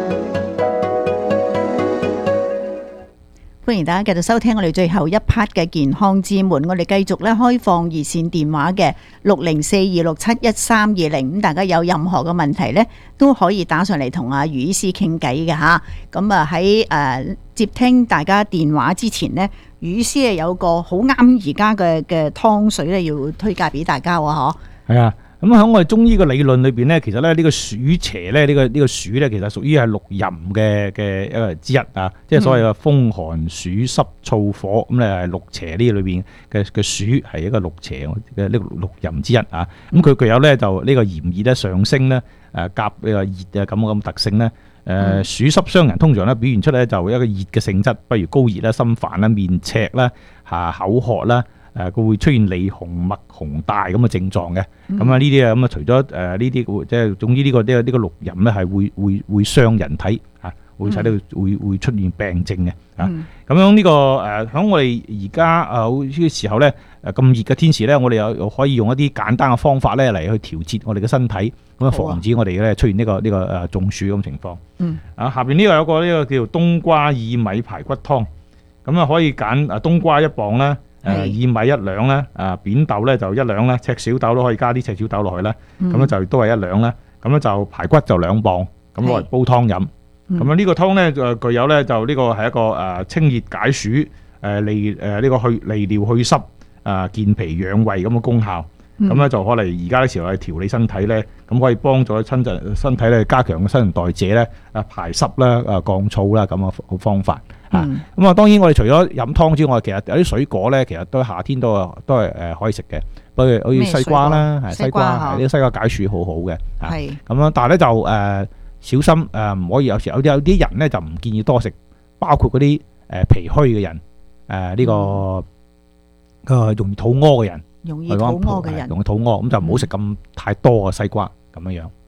歡迎大家繼續收聽我哋最後一 part 嘅健康之門。我哋繼續咧開放熱線電話嘅六零四二六七一三二零，咁大家有任何嘅問題咧都可以打上嚟同阿余醫師傾偈嘅吓。咁啊喺誒接聽大家電話之前呢，余醫師係有個好啱而家嘅嘅湯水咧要推介俾大家喎，嗬。 係啊。咁喺我哋中醫嘅理論裏邊咧，其實咧呢個暑邪咧，呢個呢個暑咧，其實屬於係六淫嘅嘅一個之一啊，即係所謂嘅風寒暑濕燥火，咁咧係六邪呢裏邊嘅嘅暑係一個六邪嘅呢個六淫之一啊。咁佢具有咧就呢個炎熱咧上升咧，誒夾呢個熱啊咁咁特性咧。誒暑濕傷人通常咧表現出咧就一個熱嘅性質，不如高熱啦、心煩啦、面赤啦、嚇口渴啦。誒佢會出現脷紅、脈紅大咁嘅症狀嘅，咁啊呢啲啊咁啊除咗誒呢啲即係總之呢個呢個呢個六淫咧係會會會傷人體嚇，會使到會會出現病症嘅嚇。咁樣呢個誒喺我哋而家誒呢個時候咧誒咁熱嘅天時咧，我哋又可以用一啲簡單嘅方法咧嚟去調節我哋嘅身體，咁啊防止我哋咧出現呢個呢個誒中暑咁情況。嗯啊下邊呢個有個呢個叫做冬瓜薏米排骨湯，咁啊可以揀誒冬瓜一磅啦。誒薏米一兩咧，啊扁豆咧就一兩咧，赤小豆都可以加啲赤小豆落去啦。咁咧就都係一兩咧。咁咧就排骨就兩磅，咁攞嚟煲湯飲。咁啊呢個湯咧就具有咧就呢個係一個誒清熱解暑、誒利誒呢個去利尿去濕、啊健脾養胃咁嘅功效。咁咧就可能而家嘅時候係調理身體咧，咁可以幫助親身身體咧加強個新陳代謝咧，啊排濕啦、啊降燥啦咁嘅好方法。咁啊、嗯，當然我哋除咗飲湯之外，其實有啲水果咧，其實都夏天都都係誒可以食嘅，不如好似西瓜啦，係西瓜，係呢啲西瓜解暑好好嘅。係咁樣，但係咧就誒、呃、小心誒，唔、呃、可以有時有啲有啲人咧就唔建議多食，包括嗰啲誒脾虛嘅人，誒、呃、呢、這個個、嗯、容易肚屙嘅人， 容易肚屙嘅人， 容易肚屙咁就唔好食咁太多嘅西瓜咁樣樣。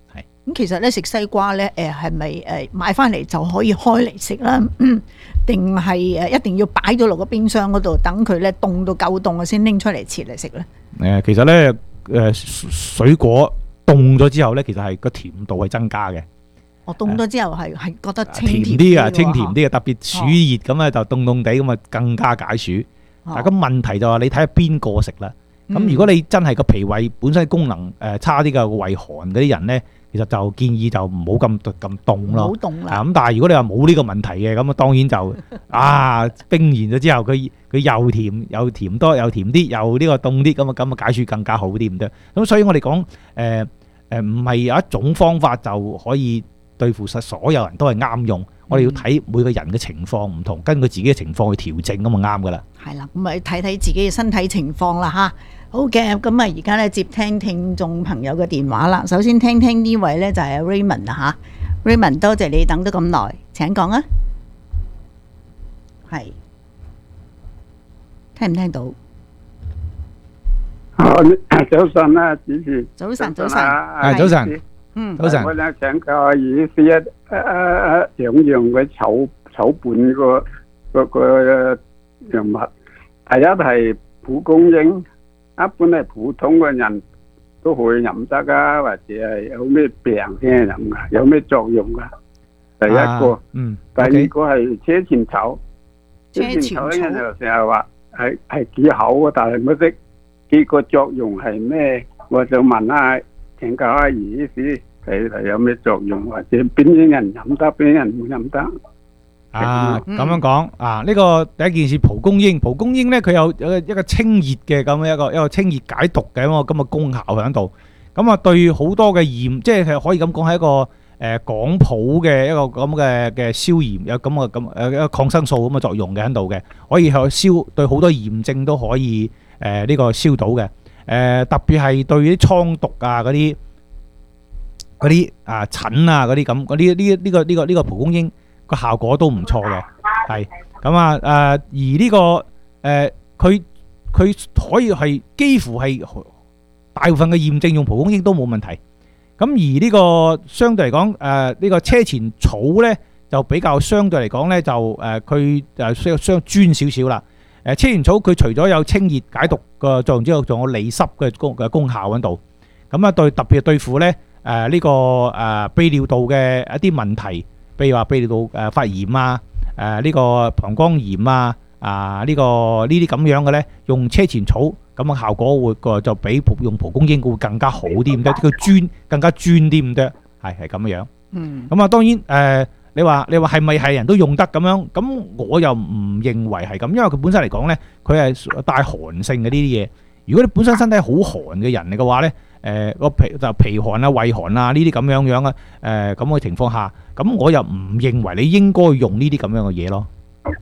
咁其實咧食西瓜咧，誒係咪誒買翻嚟就可以開嚟食啦？定係誒一定要擺咗落個冰箱嗰度，等佢咧凍到夠凍啊，先拎出嚟切嚟食咧？ 誒，其實咧誒水果凍咗之後咧，其實係個甜度係增加嘅。 我凍咗之後係係覺得清甜甜啲啊，清甜啲啊，特別暑熱咁啊，就凍凍地咁啊，更加解暑。但係個問題就係你睇下邊個食啦。咁如果你真係個脾胃本身功能誒差啲嘅胃寒嗰啲人咧，其實就建議就唔好咁咁凍咯。 唔好凍啦。 咁但係如果你話冇呢個問題嘅，咁啊當然就啊冰完咗之後，佢佢又甜又甜多又甜啲，又呢個凍啲，咁啊咁啊解暑更加好啲唔得。咁所以我哋講誒誒唔係有一種方法就可以對付晒所有人都係啱用。我哋要睇每個人嘅情況唔同，根據自己嘅情況去調整咁就啱噶啦。 係啦，咁咪睇睇自己嘅身體情況啦吓。好嘅，咁啊而家咧接聽聽眾朋友嘅電話啦。首先聽聽呢位咧就係 Raymond 啊吓 ，Raymond 多謝你等咗咁耐，請講啊。係，聽唔聽到？ 早晨啊，主持。 早晨，早晨。 係早晨。 嗯， 早晨。我想請教下意思一誒誒兩樣嘅草草本個個個藥物，第一係蒲公英，一般係普通嘅人都可以飲得啊，或者係有咩病先飲噶，有咩作用噶？第一個，嗯，第二個係車前草，車前草啲人就成日話係係幾好啊，但係唔識幾個作用係咩？我想問下。請教下意思係係有咩作用，或者邊啲人飲得，邊啲人唔飲得？ 啊，咁樣講啊，呢個第一件事蒲公英，蒲公英咧佢有有一個清熱嘅咁一個一個清熱解毒嘅咁個咁嘅功效喺度。咁啊對好多嘅炎，即係可以咁講係一個誒廣譜嘅一個咁嘅嘅消炎，有咁嘅咁誒一個抗生素咁嘅作用嘅喺度嘅，可以去消對好多炎症都可以誒呢個消到嘅。誒、呃、特別係對啲瘡毒啊嗰啲嗰啲啊疹啊嗰啲咁嗰啲呢呢個呢個呢個蒲公英個效果都唔錯嘅，係咁啊誒而呢個誒佢佢可以係幾乎係大部分嘅炎症用蒲公英都冇問題。咁而呢個相對嚟講誒呢個車前草咧就比較相對嚟講咧就誒佢誒需要相專少少啦。誒車前草佢除咗有清熱解毒嘅作用之外，仲有利濕嘅功嘅功效喺度。咁啊對特別係對付咧誒呢個誒泌尿道嘅一啲問題，譬如話泌尿道誒發炎啊，誒呢個膀胱炎啊，啊呢個呢啲咁樣嘅咧，用車前草咁嘅效果會個就比用蒲公英會更加好啲咁多，佢專更加專啲咁多，係係咁樣樣。嗯。咁啊當然誒。你話你話係咪係人都用得咁樣？咁我又唔認為係咁，因為佢本身嚟講咧，佢係帶寒性嘅呢啲嘢。如果你本身身體好寒嘅人嚟嘅話咧，誒個脾就脾寒啊、胃寒啊呢啲咁樣樣啊，誒咁嘅情況下，咁我又唔認為你應該用呢啲咁樣嘅嘢咯。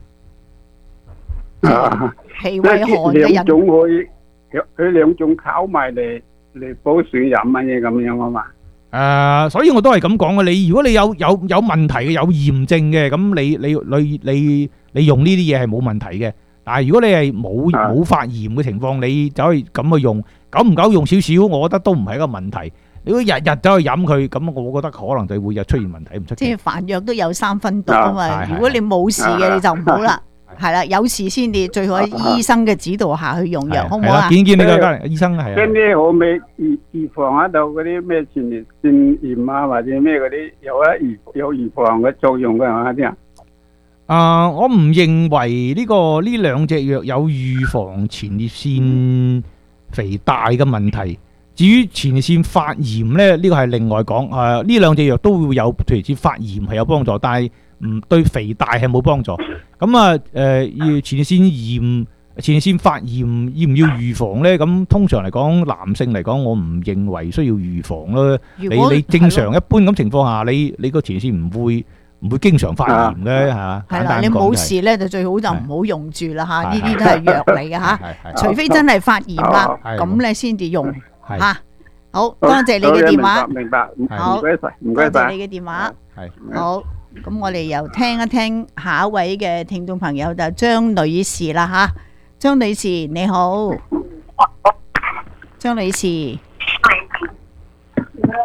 啊， 脾胃寒嘅人， 兩種可以，佢兩種溝埋嚟嚟煲水飲乜嘢咁樣啊嘛。 誒、呃，所以我都係咁講嘅。你如果你有有有問題嘅，有炎症嘅，咁你你你你你用呢啲嘢係冇問題嘅。但係如果你係冇冇發炎嘅情況，你就可以咁去用，久唔久用少少，我覺得都唔係一個問題。如果日日走去飲佢，咁我覺得可能就會有出現問題，唔出奇。 即係凡藥都有三分毒啊嘛。如果你冇事嘅，你就唔好啦。係啦，有事先至最好喺醫生嘅指導下去用藥，好唔好啊？ 見見你個家醫生係啊。 跟啲可唔可以預預防得到嗰啲咩前列腺炎啊，或者咩嗰啲有一預有預防嘅作用嘅係嘛啲人？ 啊，我唔認為呢個呢兩隻藥有預防前列腺肥大嘅問題。至於前列腺發炎咧，呢個係另外講。誒，呢兩隻藥都會有，譬如似發炎係有幫助，但係唔對肥大係冇幫助。咁啊，誒，要前列腺炎、前列腺發炎要唔要預防咧？咁通常嚟講，男性嚟講，我唔認為需要預防咯。你你正常一般咁情況下，你你個前列腺唔會唔會經常發炎嘅嚇。係啦， 你冇事咧，就最好就唔好用住啦嚇。呢啲都係藥嚟嘅嚇，除非真係發炎啦，咁咧先至用嚇。好多謝你嘅電話， 明白， 好， 唔該晒，唔該晒。 多謝你嘅電話，係好。咁我哋又聽一聽下一位嘅聽眾朋友就張女士啦吓，張女士你好，張女士，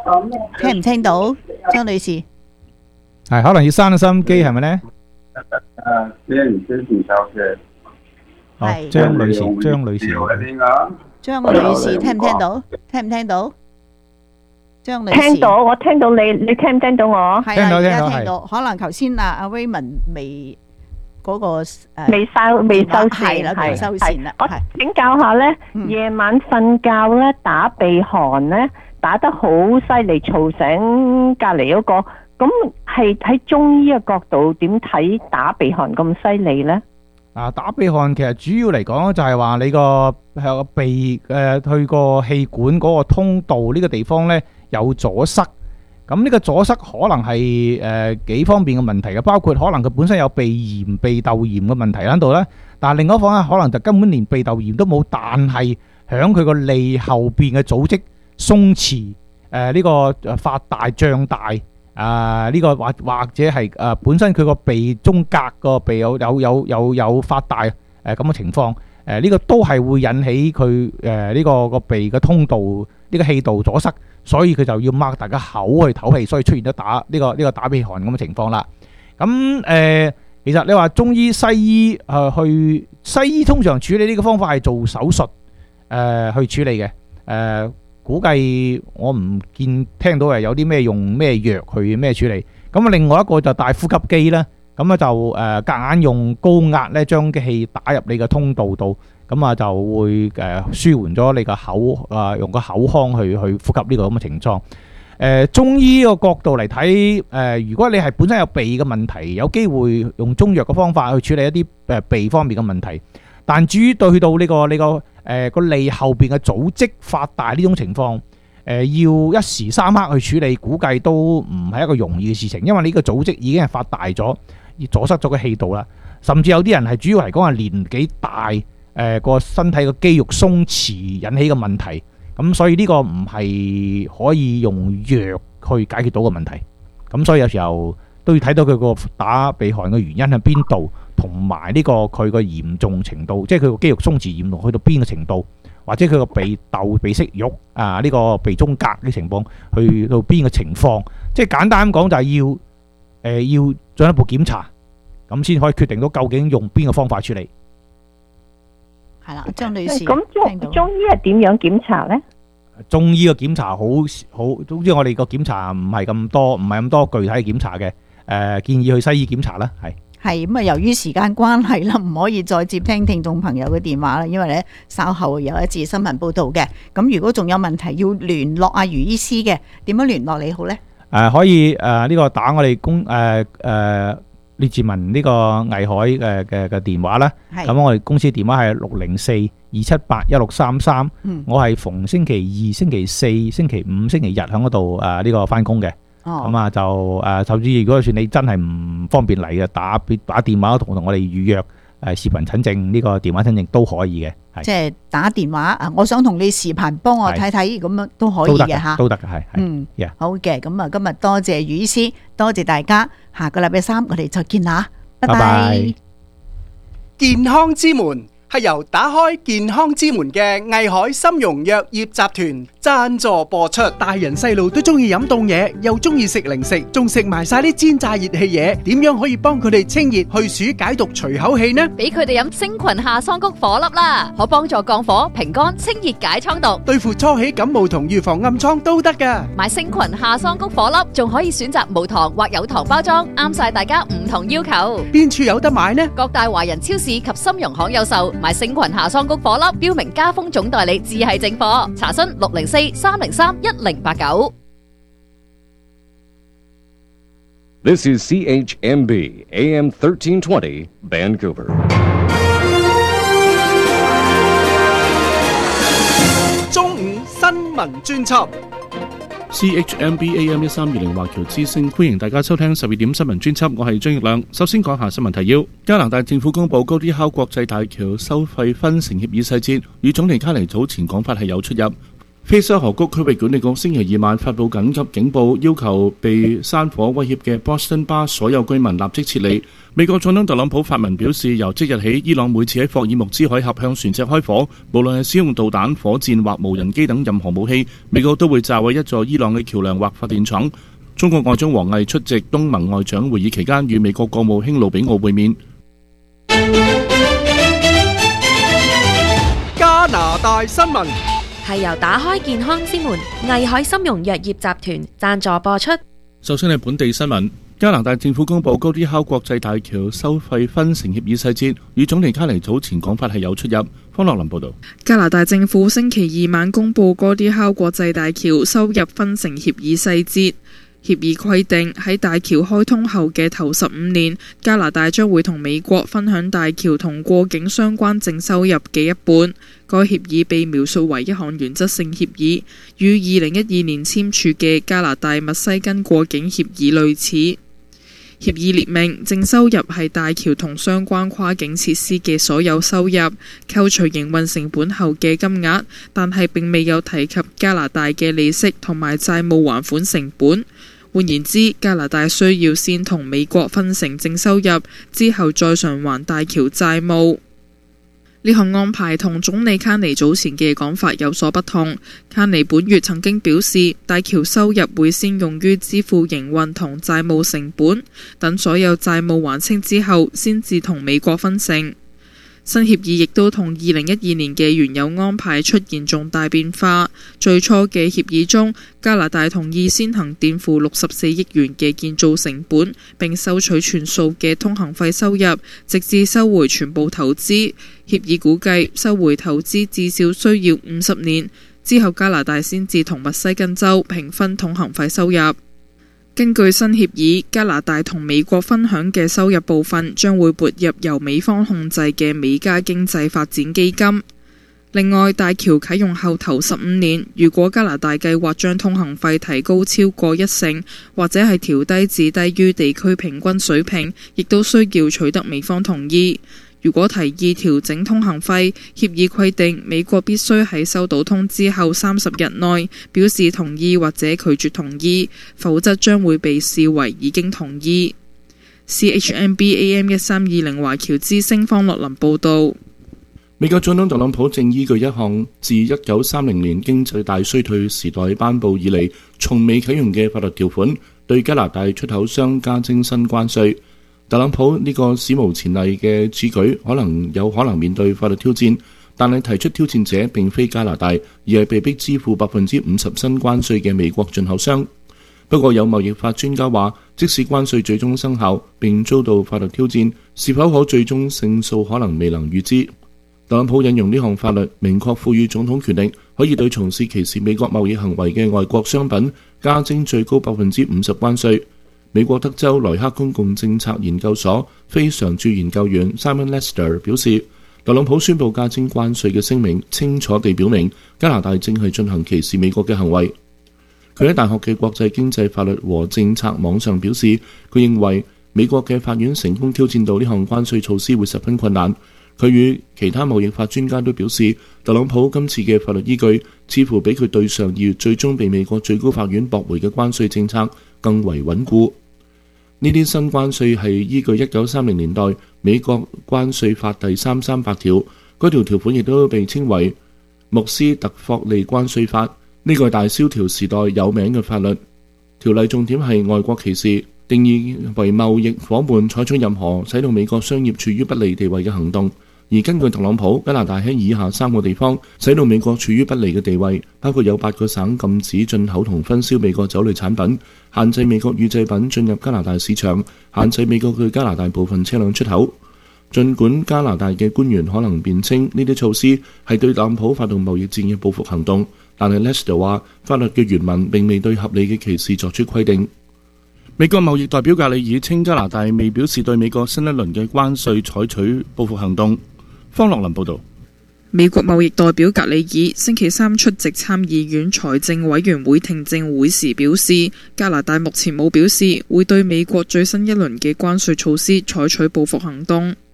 聽唔聽到，張女士？ 係可能要閂咗收音機，係咪咧？ 誒，聽唔聽唔到嘅？ 哦，張女士，張女士， 張女士聽唔聽到？聽唔聽到？張女士， 聽到，我聽到你，你聽唔聽到我？ 係啊，而家聽到。可能頭先啊，阿 Raymond 未嗰個誒未收未收線， 係啦，未收線啦。 我請教下咧，夜晚瞓覺咧打鼻鼾咧，打得好犀利，嘈醒隔離嗰個。咁係喺中醫嘅角度點睇打鼻鼾咁犀利咧？ 啊，打鼻鼾其實主要嚟講就係話你個係個鼻誒去個氣管嗰個通道呢個地方咧有阻塞。咁呢個阻塞可能係誒幾方面嘅問題嘅，包括可能佢本身有鼻炎、鼻竇炎嘅問題喺度咧。但係另一方面可能就根本連鼻竇炎都冇，但係響佢個脷後邊嘅組織鬆弛誒呢個發大脹大。啊！呢、這個或或者係誒、呃、本身佢個鼻中隔個鼻有有有有有發大誒咁嘅情況，誒、呃、呢、這個都係會引起佢誒呢個個鼻嘅通道呢、這個氣道阻塞，所以佢就要擘大個口去唞氣，所以出現咗打呢、這個呢、這個打鼻鼾咁嘅情況啦。咁誒、呃，其實你話中醫西醫誒、呃、去西醫通常處理呢個方法係做手術誒、呃、去處理嘅誒。呃估計我唔見聽到係有啲咩用咩藥去咩處理，咁啊另外一個就戴呼吸機啦，咁啊就誒夾硬用高壓咧將啲氣打入你嘅通道度，咁啊就會誒舒緩咗你個口啊用個口腔去去呼吸呢個咁嘅情況。誒中醫個角度嚟睇，誒如果你係本身有鼻嘅問題，有機會用中藥嘅方法去處理一啲誒鼻方面嘅問題，但至於對到呢個呢個。誒個脷後邊嘅組織發大呢種情況，誒、呃、要一時三刻去處理，估計都唔係一個容易嘅事情，因為呢個組織已經係發大咗，而阻塞咗個氣道啦。甚至有啲人係主要嚟講係年紀大，誒、呃、個身體嘅肌肉鬆弛引起嘅問題，咁所以呢個唔係可以用藥去解決到嘅問題。咁所以有時候都要睇到佢個打鼻鼾嘅原因喺邊度。同埋呢個佢個嚴重程度，即係佢個肌肉鬆弛嚴重去到邊個程度，或者佢個鼻竇、鼻息肉啊，呢、這個鼻中隔嘅情況去到邊個情況，即係簡單咁講就係要誒、呃、要進一步檢查，咁先可以決定到究竟用邊個方法處理。 係啦，張女士， 咁中中醫係點樣檢查呢？ 中醫嘅檢查好好，總之我哋個檢查唔係咁多，唔係咁多具體嘅檢查嘅。誒、呃，建議去西醫檢查啦，係。 係咁啊！由於時間關係啦，唔可以再接聽聽眾朋友嘅電話啦，因為咧稍後有一節新聞報道嘅。咁如果仲有問題要聯絡阿余醫師嘅，點樣聯絡你好咧？誒、 呃，可以誒呢、呃這個打我哋公誒誒列治文呢個藝海嘅嘅嘅電話啦。咁我哋公司電話係六零四二七八一六三三。我係逢星期二、星期四、星期五、星期日喺嗰度誒呢個翻工嘅。咁啊、哦、就誒，甚至如果算你真係唔方便嚟嘅，打打電話同同我哋預約誒視頻診症呢個電話診症都可以嘅。 即係打電話啊！我想同你視頻幫我睇睇，咁樣都可以嘅吓， 都得嘅係。 嗯， yeah. 好嘅，咁啊今日多謝余醫師，多謝大家，下個禮拜三我哋再見啦，拜拜。拜拜。 健康之門係由打開健康之門嘅藝海參茸藥業集團贊助播出。大人細路都中意飲凍嘢，又中意食零食，仲食埋晒啲煎炸熱氣嘢，點樣可以幫佢哋清熱去暑解毒除口氣呢？ 俾佢哋飲星群夏桑菊火粒啦，可幫助降火平肝清熱解瘡毒， 對付初起感冒同預防暗瘡都得噶。 買星群夏桑菊火粒仲可以選擇無糖或有糖包裝，啱晒大家唔同要求。 邊處有得買呢？ 各大華人超市及參茸行有售。買星群夏桑菊火粒，標明加豐總代理，至係正貨。查詢六零四三零三一零八九。 This is C H M B A M thirteen twenty Vancouver。 中午新聞專輯。 C H M B A M 一三二零華僑之聲，歡迎大家收聽十二點新聞專輯，我係張奕亮。首先講下新聞提要：加拿大政府公布高啲考國際大橋收費分成協議細節，與總理卡尼早前講法係有出入。 菲沙河谷區域管理局星期二晚發布緊急警報，要求被山火威脅嘅 Boston Bar 所有居民立即撤離。美國總統特朗普發文表示，由即日起，伊朗每次喺霍爾木茲海峽向船隻開火，無論係使用導彈、火箭或無人機等任何武器，美國都會炸毀一座伊朗嘅橋梁或發電廠。中國外長王毅出席東盟外長會議期間，與美國國務卿魯比奧會面。 加拿大新聞係由打開健康之門藝海參茸藥業集團贊助播出。 首先係本地新聞，加拿大政府公布高啲敲國際大橋收費分成協議細節，與總理卡尼早前講法係有出入。方樂林報道， 加拿大政府星期二晚公布高啲敲國際大橋收入分成協議細節。協議規定喺大橋開通後嘅頭十五年，加拿大將會同美國分享大橋同過境相關淨收入嘅一半。該協議被描述為一項原則性協議，與二零一二年簽署嘅加拿大密西根過境協議類似。協議列明，淨收入係大橋同相關跨境設施嘅所有收入，扣除營運成本後嘅金額，但係並未有提及加拿大嘅利息同埋債務還款成本。換言之，加拿大需要先同美國分成淨收入，之後再償還大橋債務。呢項安排同總理卡尼早前嘅講法有所不同。卡尼本月曾經表示，大橋收入會先用於支付營運同債務成本，等所有債務還清之後，先至同美國分成。新協議亦都同二零一二年嘅原有安排出現重大變化。最初嘅協議中，加拿大同意先行墊付六十四億元嘅建造成本，並收取全數嘅通行費收入，直至收回全部投資。協議估計收回投資至少需要五十年，之後加拿大先至同密西根州平分通行費收入。根據新協議，加拿大同美國分享嘅收入部分將會撥入由美方控制嘅美加經濟發展基金。另外，大橋啟用後頭十五年，如果加拿大計劃將通行費提高超過一成，或者係調低至低於地區平均水平，亦都需要取得美方同意。如果提議調整通行費，協議規定美國必須喺收到通知後三十日內表示同意或者拒絕同意，否則將會被視為已經同意。C H M B A M 一三二零華僑之聲方樂林報導。 美國總統特朗普正依據一項自一九三零年經濟大衰退時代頒布以嚟從未啟用嘅法律條款，對加拿大出口商加徵新關稅。特朗普呢個史無前例嘅此舉可能有可能面對法律挑戰，但係提出挑戰者並非加拿大，而係被逼支付百分之五十新關稅嘅美國進口商。不過有貿易法專家話，即使關稅最終生效並遭到法律挑戰，是否可最終勝訴可能未能預知。特朗普引用呢項法律，明確賦予總統權力，可以對從事歧視美國貿易行為嘅外國商品加徵最高百分之五十關稅。美國德州萊克公共政策研究所非常駐研究員 Simon Lester 表示，特朗普宣布加徵關稅嘅聲明清楚地表明加拿大正係進行歧視美國嘅行為。佢喺大學嘅國際經濟法律和政策網上表示，佢認為美國嘅法院成功挑戰到呢項關稅措施會十分困難。佢與其他貿易法專家都表示，特朗普今次嘅法律依據似乎比佢對上二月最終被美國最高法院駁回嘅關稅政策更為穩固。呢啲新關稅係依據一九三零年代美國關稅法第三三八條，嗰條條款亦都被稱為穆斯特霍利關稅法。呢個係大蕭條時代有名嘅法律。條例重點係外國歧視，定義為貿易夥伴採取任何使到美國商業處於不利地位嘅行動。而根據特朗普，加拿大喺以下三個地方使到美國處於不利嘅地位，包括有八個省禁止進口同分銷美國酒類產品，限制美國乳製品進入加拿大市場，限制美國對加拿大部分車輛出口。儘管加拿大嘅官員可能辯稱呢啲措施係對特朗普發動貿易戰嘅報復行動，但係 Lester 話法律嘅原文並未對合理嘅歧視作出規定。美國貿易代表格里爾稱加拿大未表示對美國新一輪嘅關稅採取報復行動。方樂林報導。 美國貿易代表格里爾星期三出席參議院財政委員會聽證會時表示，加拿大目前冇表示會對美國最新一輪嘅關稅措施採取報復行動。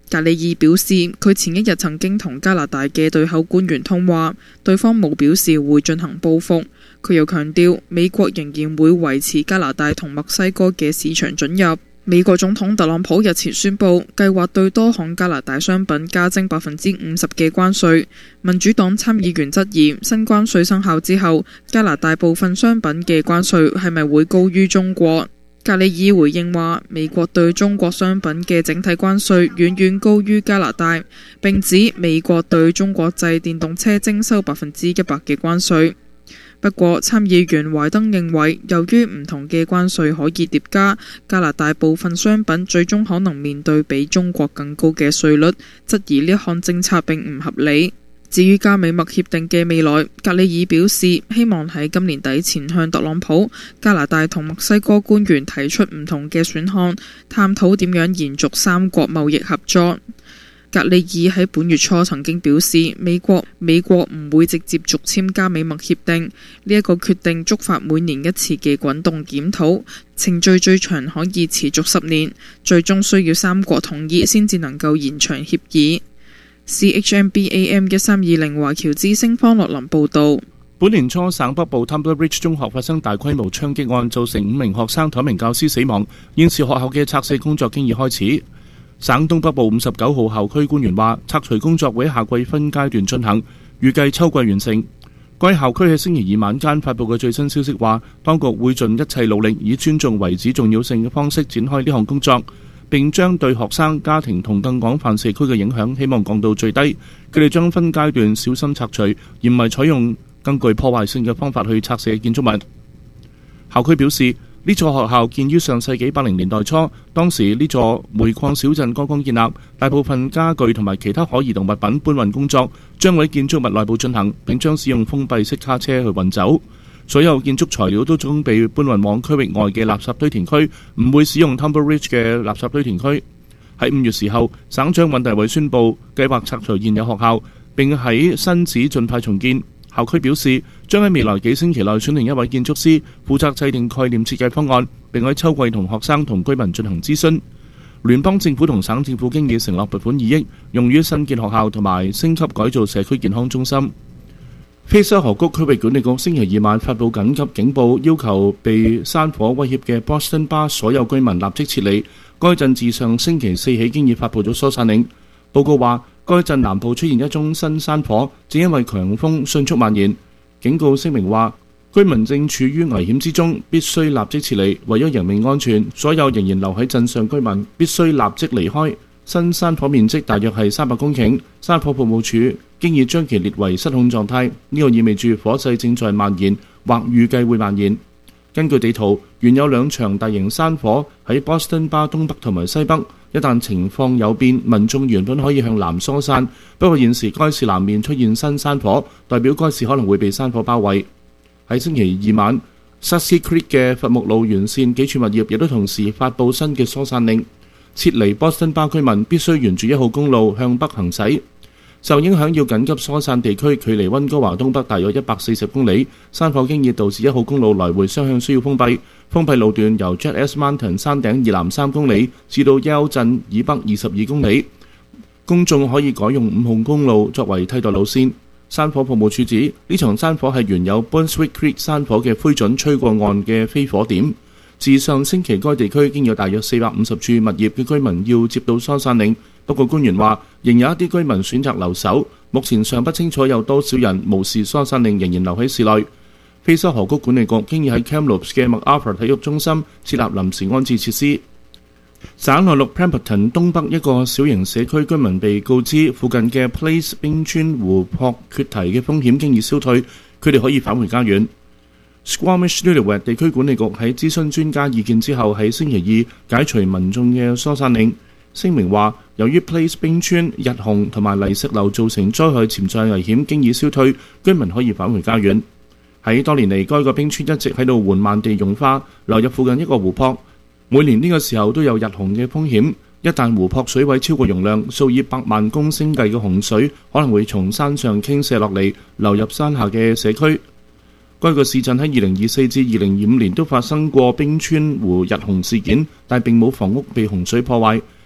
格里爾表示，佢前一日曾經同加拿大嘅對口官員通話，對方冇表示會進行報復。佢又強調，美國仍然會維持加拿大同墨西哥嘅市場准入。美國總統特朗普日前宣布，計劃對多項加拿大商品加徵百分之五十嘅關稅。民主黨參議員質疑，新關稅生效之後，加拿大部分商品嘅關稅係咪會高於中國？格里爾回應話，美國對中國商品嘅整體關稅遠遠高於加拿大，並指美國對中國製電動車徵收百分之一百嘅關稅。不過，參議員懷登認為，由於唔同嘅關稅可以疊加，加拿大部分商品最終可能面對比中國更高嘅稅率，質疑呢項政策並唔合理。至於加美墨協定嘅未來，格里爾表示希望喺今年底前向特朗普、加拿大同墨西哥官員提出唔同嘅選項，探討點樣延續三國貿易合作。格里爾喺本月初曾經表示，美國美國唔會直接續簽加美墨協定，呢一個決定觸發每年一次嘅滾動檢討，程序最長可以持續十年，最終需要三國同意先至能夠延長協議。C H M B A M 一三二零華僑之聲方樂林報導。 本年初，省北部 Tumbler Ridge 中學發生大規模槍擊案，造成五名學生同一名教師死亡。現時學校嘅拆卸工作經已開始。省東北部五十九號校區官員話，拆除工作會喺夏季分階段進行，預計秋季完成。該校區喺星期二晚間發布嘅最新消息話，當局會盡一切努力以尊重遺址重要性嘅方式展開呢項工作，並將對學生、家庭同更廣泛社區嘅影響希望降到最低。佢哋將分階段小心拆除，而唔係採用更具破壞性嘅方法去拆卸建築物。校區表示，呢座學校建於上世紀八零年代初，當時呢座煤礦小鎮剛剛建立，大部分家具同埋其他可移動物品搬運工作將會喺建築物內部進行，並將使用封閉式卡車去運走。所有建築材料都將被搬運往區域外嘅垃圾堆填區，唔會使用 Tumbler Ridge 嘅垃圾堆填區。喺五月時候，省長尹大偉宣布計劃拆除現有學校，並喺新址盡快重建。校區表示，將喺未來幾星期內選定一位建築師，負責制定概念設計方案，並喺秋季同學生同居民進行諮詢。聯邦政府同省政府經已承諾撥款二億，用於新建學校同埋升級改造社區健康中心。菲沙河谷區域管理局星期二晚發布緊急警報，要求被山火威脅嘅 Boston Bar 所有居民立即撤離。該鎮自上星期四起經已發布咗疏散令。報告話，該鎮南部出現一宗新山火，正因為強風迅速蔓延。警告聲明話，居民正處於危險之中，必須立即撤離。為咗人命安全，所有仍然留喺鎮上居民必須立即離開。新山火面積大約係三百公頃，山火服務處經已將其列為失控狀態。呢個意味住火勢正在蔓延，或預計會蔓延。根據地圖，原有兩場大型山火喺 Boston Bar 東北同埋西北。一旦情況有變，民眾原本可以向南疏散，不過現時該市南面出現新山火，代表該市可能會被山火包圍。喺星期二晚 Sussex Creek 嘅伐木路沿線幾處物業亦都同時發布新嘅疏散令，撤離 Boston Bar 居民必須沿住一號公路向北行駛。受影響要緊急疏散地區距離溫哥華東北大約一百四十公里，山火經已導致一號公路來回雙向需要封閉。封閉路段由 Jet S Mountain 山頂以南三公里至到 Yale 鎮以北二十二公里，公眾可以改用五號公路作為替代路線。山火服務處指呢場山火係原有 Brunswick Creek 山火嘅灰燼吹過岸嘅飛火點。自上星期該地區經有大約四百五十處物業嘅居民要接到疏散令，不過官員話仍有一啲居民選擇留守，目前尚不清楚有多少人無視疏散令仍然留喺市內。菲沙河谷管理局經已喺 Kamloops 嘅 MacArthur 體育中心設立臨時安置設施。省內陸 Pemberton 東北一個小型社區居民被告知附近嘅 Place 冰川湖泊決堤嘅風險經已消退，佢哋可以返回家園。Squamish-Lillooet 地區管理局喺諮詢專家意見之後，喺星期二解除民眾嘅疏散令。聲明話，由於 Place 冰川、日紅同埋泥石流造成災害潛在危險經已消退，居民可以返回家園。喺多年嚟，該個冰川一直喺度緩慢地融化，流入附近一個湖泊。每年呢個時候都有日洪嘅風險。一旦湖泊水位超過容量，數以百萬公升計嘅洪水可能會從山上傾瀉落嚟，流入山下嘅社區。該個市鎮喺二零二四至二零二五年都發生過冰川湖日洪事件，但並冇房屋被洪水破壞。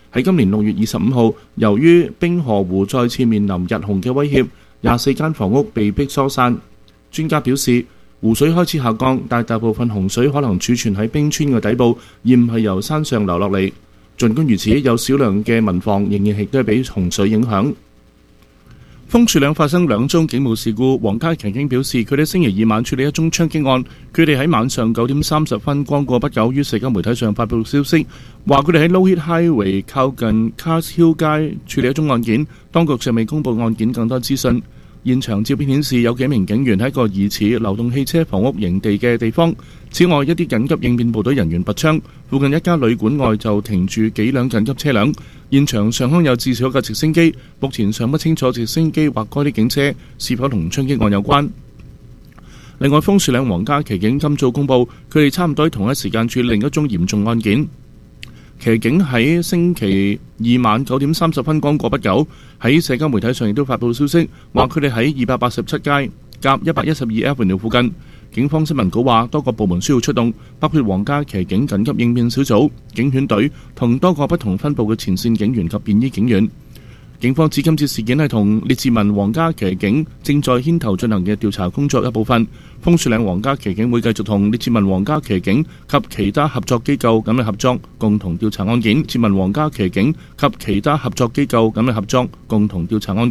喺今年六月二十五號，由於冰河湖再次面臨日洪嘅威脅，廿四間房屋被迫疏散。專家表示，湖水開始下降，但大部分洪水可能儲存喺冰川嘅底部，而唔係由山上流落嚟。儘管如此，有少量嘅民房仍然亦都係被洪水影響。楓樹嶺發生兩宗警務事故，皇家騎警表示，佢哋星期二晚處理一宗槍擊案。佢哋喺晚上九點三十分剛過不久，於社交媒體上發布消息，話佢哋喺 Low Heat Highway 靠近 Cars Hill 街處理一宗案件。當局尚未公佈案件更多資訊。現場照片顯示有幾名警員喺一個疑似流動汽車房屋營地嘅地方。此外，一啲緊急應變部隊人員拔槍，附近一家旅館外就停住幾輛緊急車輛。現場上空有至少一架直升機，目前尚不清楚直升機或該啲警車是否同槍擊案有關。另外，楓樹嶺皇家騎警今早公佈，佢哋差唔多喺同一時間處理另一宗嚴重案件。騎警喺星期二晚九點三十分剛過不久，喺社交媒體上亦都發布消息，話佢哋喺二百八十七街夾一百一十二 Avenue 附近。警方新聞稿話，多個部門需要出動，包括皇家騎警緊急應變小組、警犬隊同多個不同分部嘅前線警員及便衣警員。警方指今次事件係同列治文皇家騎警正在牽頭進行嘅調查工作一部分。楓樹嶺皇家騎警會繼續同列治文皇家騎警及其他合作機構緊密合作，共同調查案件。列治文皇家騎警及其他合作機構緊密合作，共同調查案件。